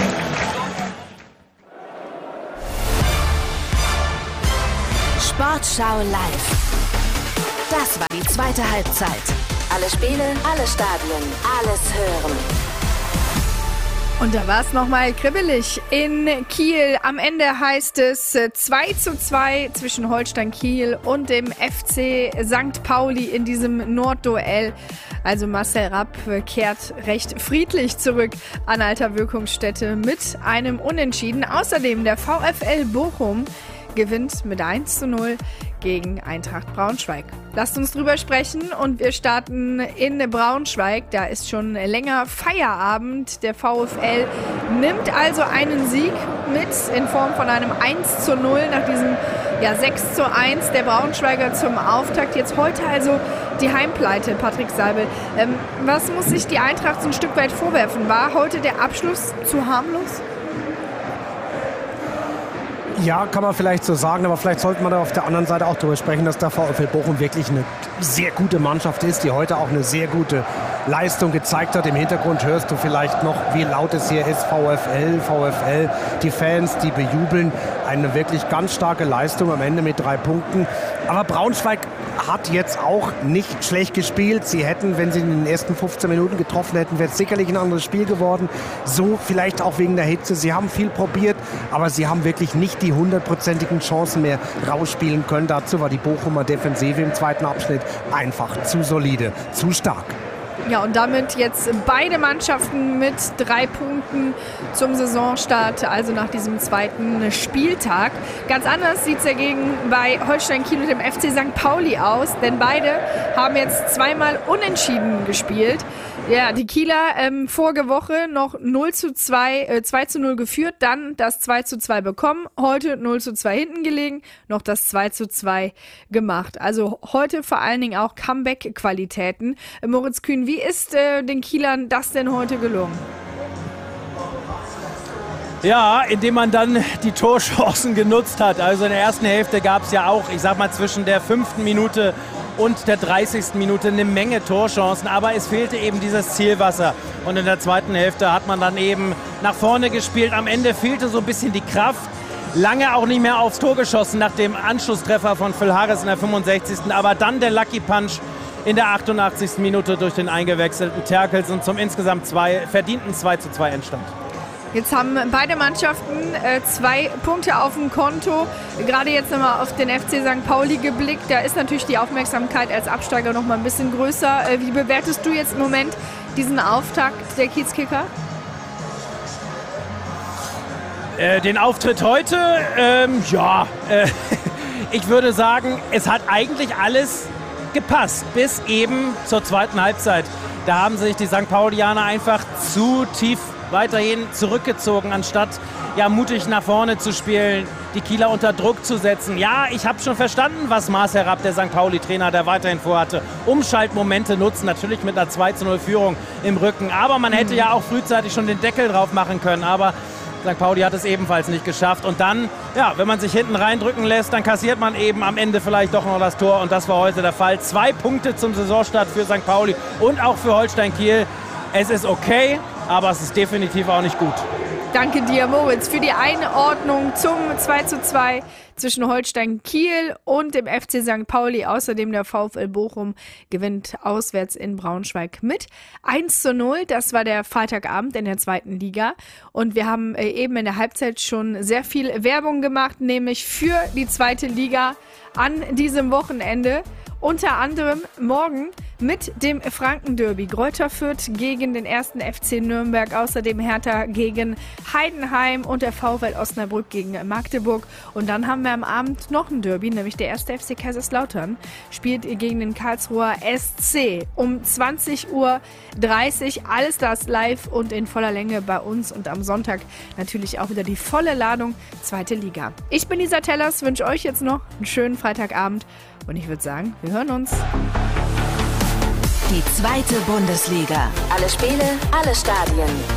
Sportschau live. Das war die zweite Halbzeit. Alle Spiele, alle Stadien, alles hören. Und da war es nochmal kribbelig in Kiel. Am Ende heißt es zwei zu zwei zwischen Holstein Kiel und dem F C Sankt Pauli in diesem Nordduell. Also Marcel Rapp kehrt recht friedlich zurück an alter Wirkungsstätte mit einem Unentschieden. Außerdem der VfL Bochum gewinnt mit eins zu null gegen Eintracht Braunschweig. Lasst uns drüber sprechen und wir starten in Braunschweig. Da ist schon länger Feierabend. Der VfL nimmt also einen Sieg mit in Form von einem eins zu null nach diesem ja, sechs zu eins der Braunschweiger zum Auftakt. Jetzt heute also die Heimpleite, Patrick Seibel. Ähm, was muss sich die Eintracht so ein Stück weit vorwerfen? War heute der Abschluss zu harmlos? Ja, kann man vielleicht so sagen, aber vielleicht sollte man da auf der anderen Seite auch darüber sprechen, dass der VfL Bochum wirklich eine sehr gute Mannschaft ist, die heute auch eine sehr gute Leistung gezeigt hat. Im Hintergrund hörst du vielleicht noch, wie laut es hier ist, VfL, VfL, die Fans, die bejubeln. Eine wirklich ganz starke Leistung am Ende mit drei Punkten. Aber Braunschweig hat jetzt auch nicht schlecht gespielt. Sie hätten, wenn sie in den ersten fünfzehn Minuten getroffen hätten, wäre es sicherlich ein anderes Spiel geworden. So vielleicht auch wegen der Hitze. Sie haben viel probiert, aber sie haben wirklich nicht die hundertprozentigen Chancen mehr rausspielen können. Dazu war die Bochumer Defensive im zweiten Abschnitt einfach zu solide, zu stark. Ja, und damit jetzt beide Mannschaften mit drei Punkten zum Saisonstart, also nach diesem zweiten Spieltag. Ganz anders sieht es dagegen bei Holstein Kiel und dem F C Sankt Pauli aus, denn beide haben jetzt zweimal unentschieden gespielt. Ja, die Kieler ähm, vorige Woche noch null zu zwei, äh, zwei zu null geführt, dann das zwei zu zwei bekommen, heute null zu zwei hinten gelegen, noch das zwei zu zwei gemacht. Also heute vor allen Dingen auch Comeback-Qualitäten. Äh, Moritz Kühn, wie ist äh, den Kielern das denn heute gelungen? Ja, indem man dann die Torchancen genutzt hat. Also in der ersten Hälfte gab es ja auch, ich sag mal, zwischen der fünften Minute und der dreißigsten Minute eine Menge Torchancen, aber es fehlte eben dieses Zielwasser. Und in der zweiten Hälfte hat man dann eben nach vorne gespielt. Am Ende fehlte so ein bisschen die Kraft. Lange auch nicht mehr aufs Tor geschossen nach dem Anschlusstreffer von Phil Harris in der fünfundsechzigsten Aber dann der Lucky Punch in der achtundachtzigsten Minute durch den eingewechselten Terkels und zum insgesamt zwei, verdienten zwei zu zwei Endstand. Jetzt haben beide Mannschaften äh, zwei Punkte auf dem Konto. Gerade jetzt nochmal auf den F C Sankt Pauli geblickt. Da ist natürlich die Aufmerksamkeit als Absteiger noch mal ein bisschen größer. Äh, wie bewertest du jetzt im Moment diesen Auftakt der Kiezkicker? Äh, den Auftritt heute, ähm, ja, äh, ich würde sagen, es hat eigentlich alles gepasst, bis eben zur zweiten Halbzeit. Da haben sich die Sankt Paulianer einfach zu tief weiterhin zurückgezogen, anstatt ja mutig nach vorne zu spielen, die Kieler unter Druck zu setzen. Ja, ich habe schon verstanden, was Marcel Rapp, der Sankt Pauli-Trainer, der weiterhin vorhatte. Umschaltmomente nutzen, natürlich mit einer zwei zu null Führung im Rücken. Aber man hätte ja auch frühzeitig schon den Deckel drauf machen können. Aber Sankt Pauli hat es ebenfalls nicht geschafft. Und dann, ja, wenn man sich hinten reindrücken lässt, dann kassiert man eben am Ende vielleicht doch noch das Tor. Und das war heute der Fall. Zwei Punkte zum Saisonstart für Sankt Pauli und auch für Holstein Kiel. Es ist okay, aber es ist definitiv auch nicht gut. Danke dir, Moritz, für die Einordnung zum zwei zu zwei zwischen Holstein Kiel und dem F C Sankt Pauli. Außerdem der VfL Bochum gewinnt auswärts in Braunschweig mit eins zu null. Das war der Freitagabend in der zweiten Liga. Und wir haben eben in der Halbzeit schon sehr viel Werbung gemacht, nämlich für die zweite Liga an diesem Wochenende. Unter anderem morgen mit dem Franken-Derby. Greuther Fürth gegen den ersten F C Nürnberg, außerdem Hertha gegen Heidenheim und der VfL Osnabrück gegen Magdeburg. Und dann haben wir am Abend noch ein Derby, nämlich der erste F C Kaiserslautern spielt gegen den Karlsruher S C um zwanzig Uhr dreißig. Alles das live und in voller Länge bei uns und am Sonntag natürlich auch wieder die volle Ladung zweite Liga. Ich bin Lisa Tellers, wünsche euch jetzt noch einen schönen Freitagabend und ich würde sagen, wir hören uns. Die zweite Bundesliga. Alle Spiele, alle Stadien.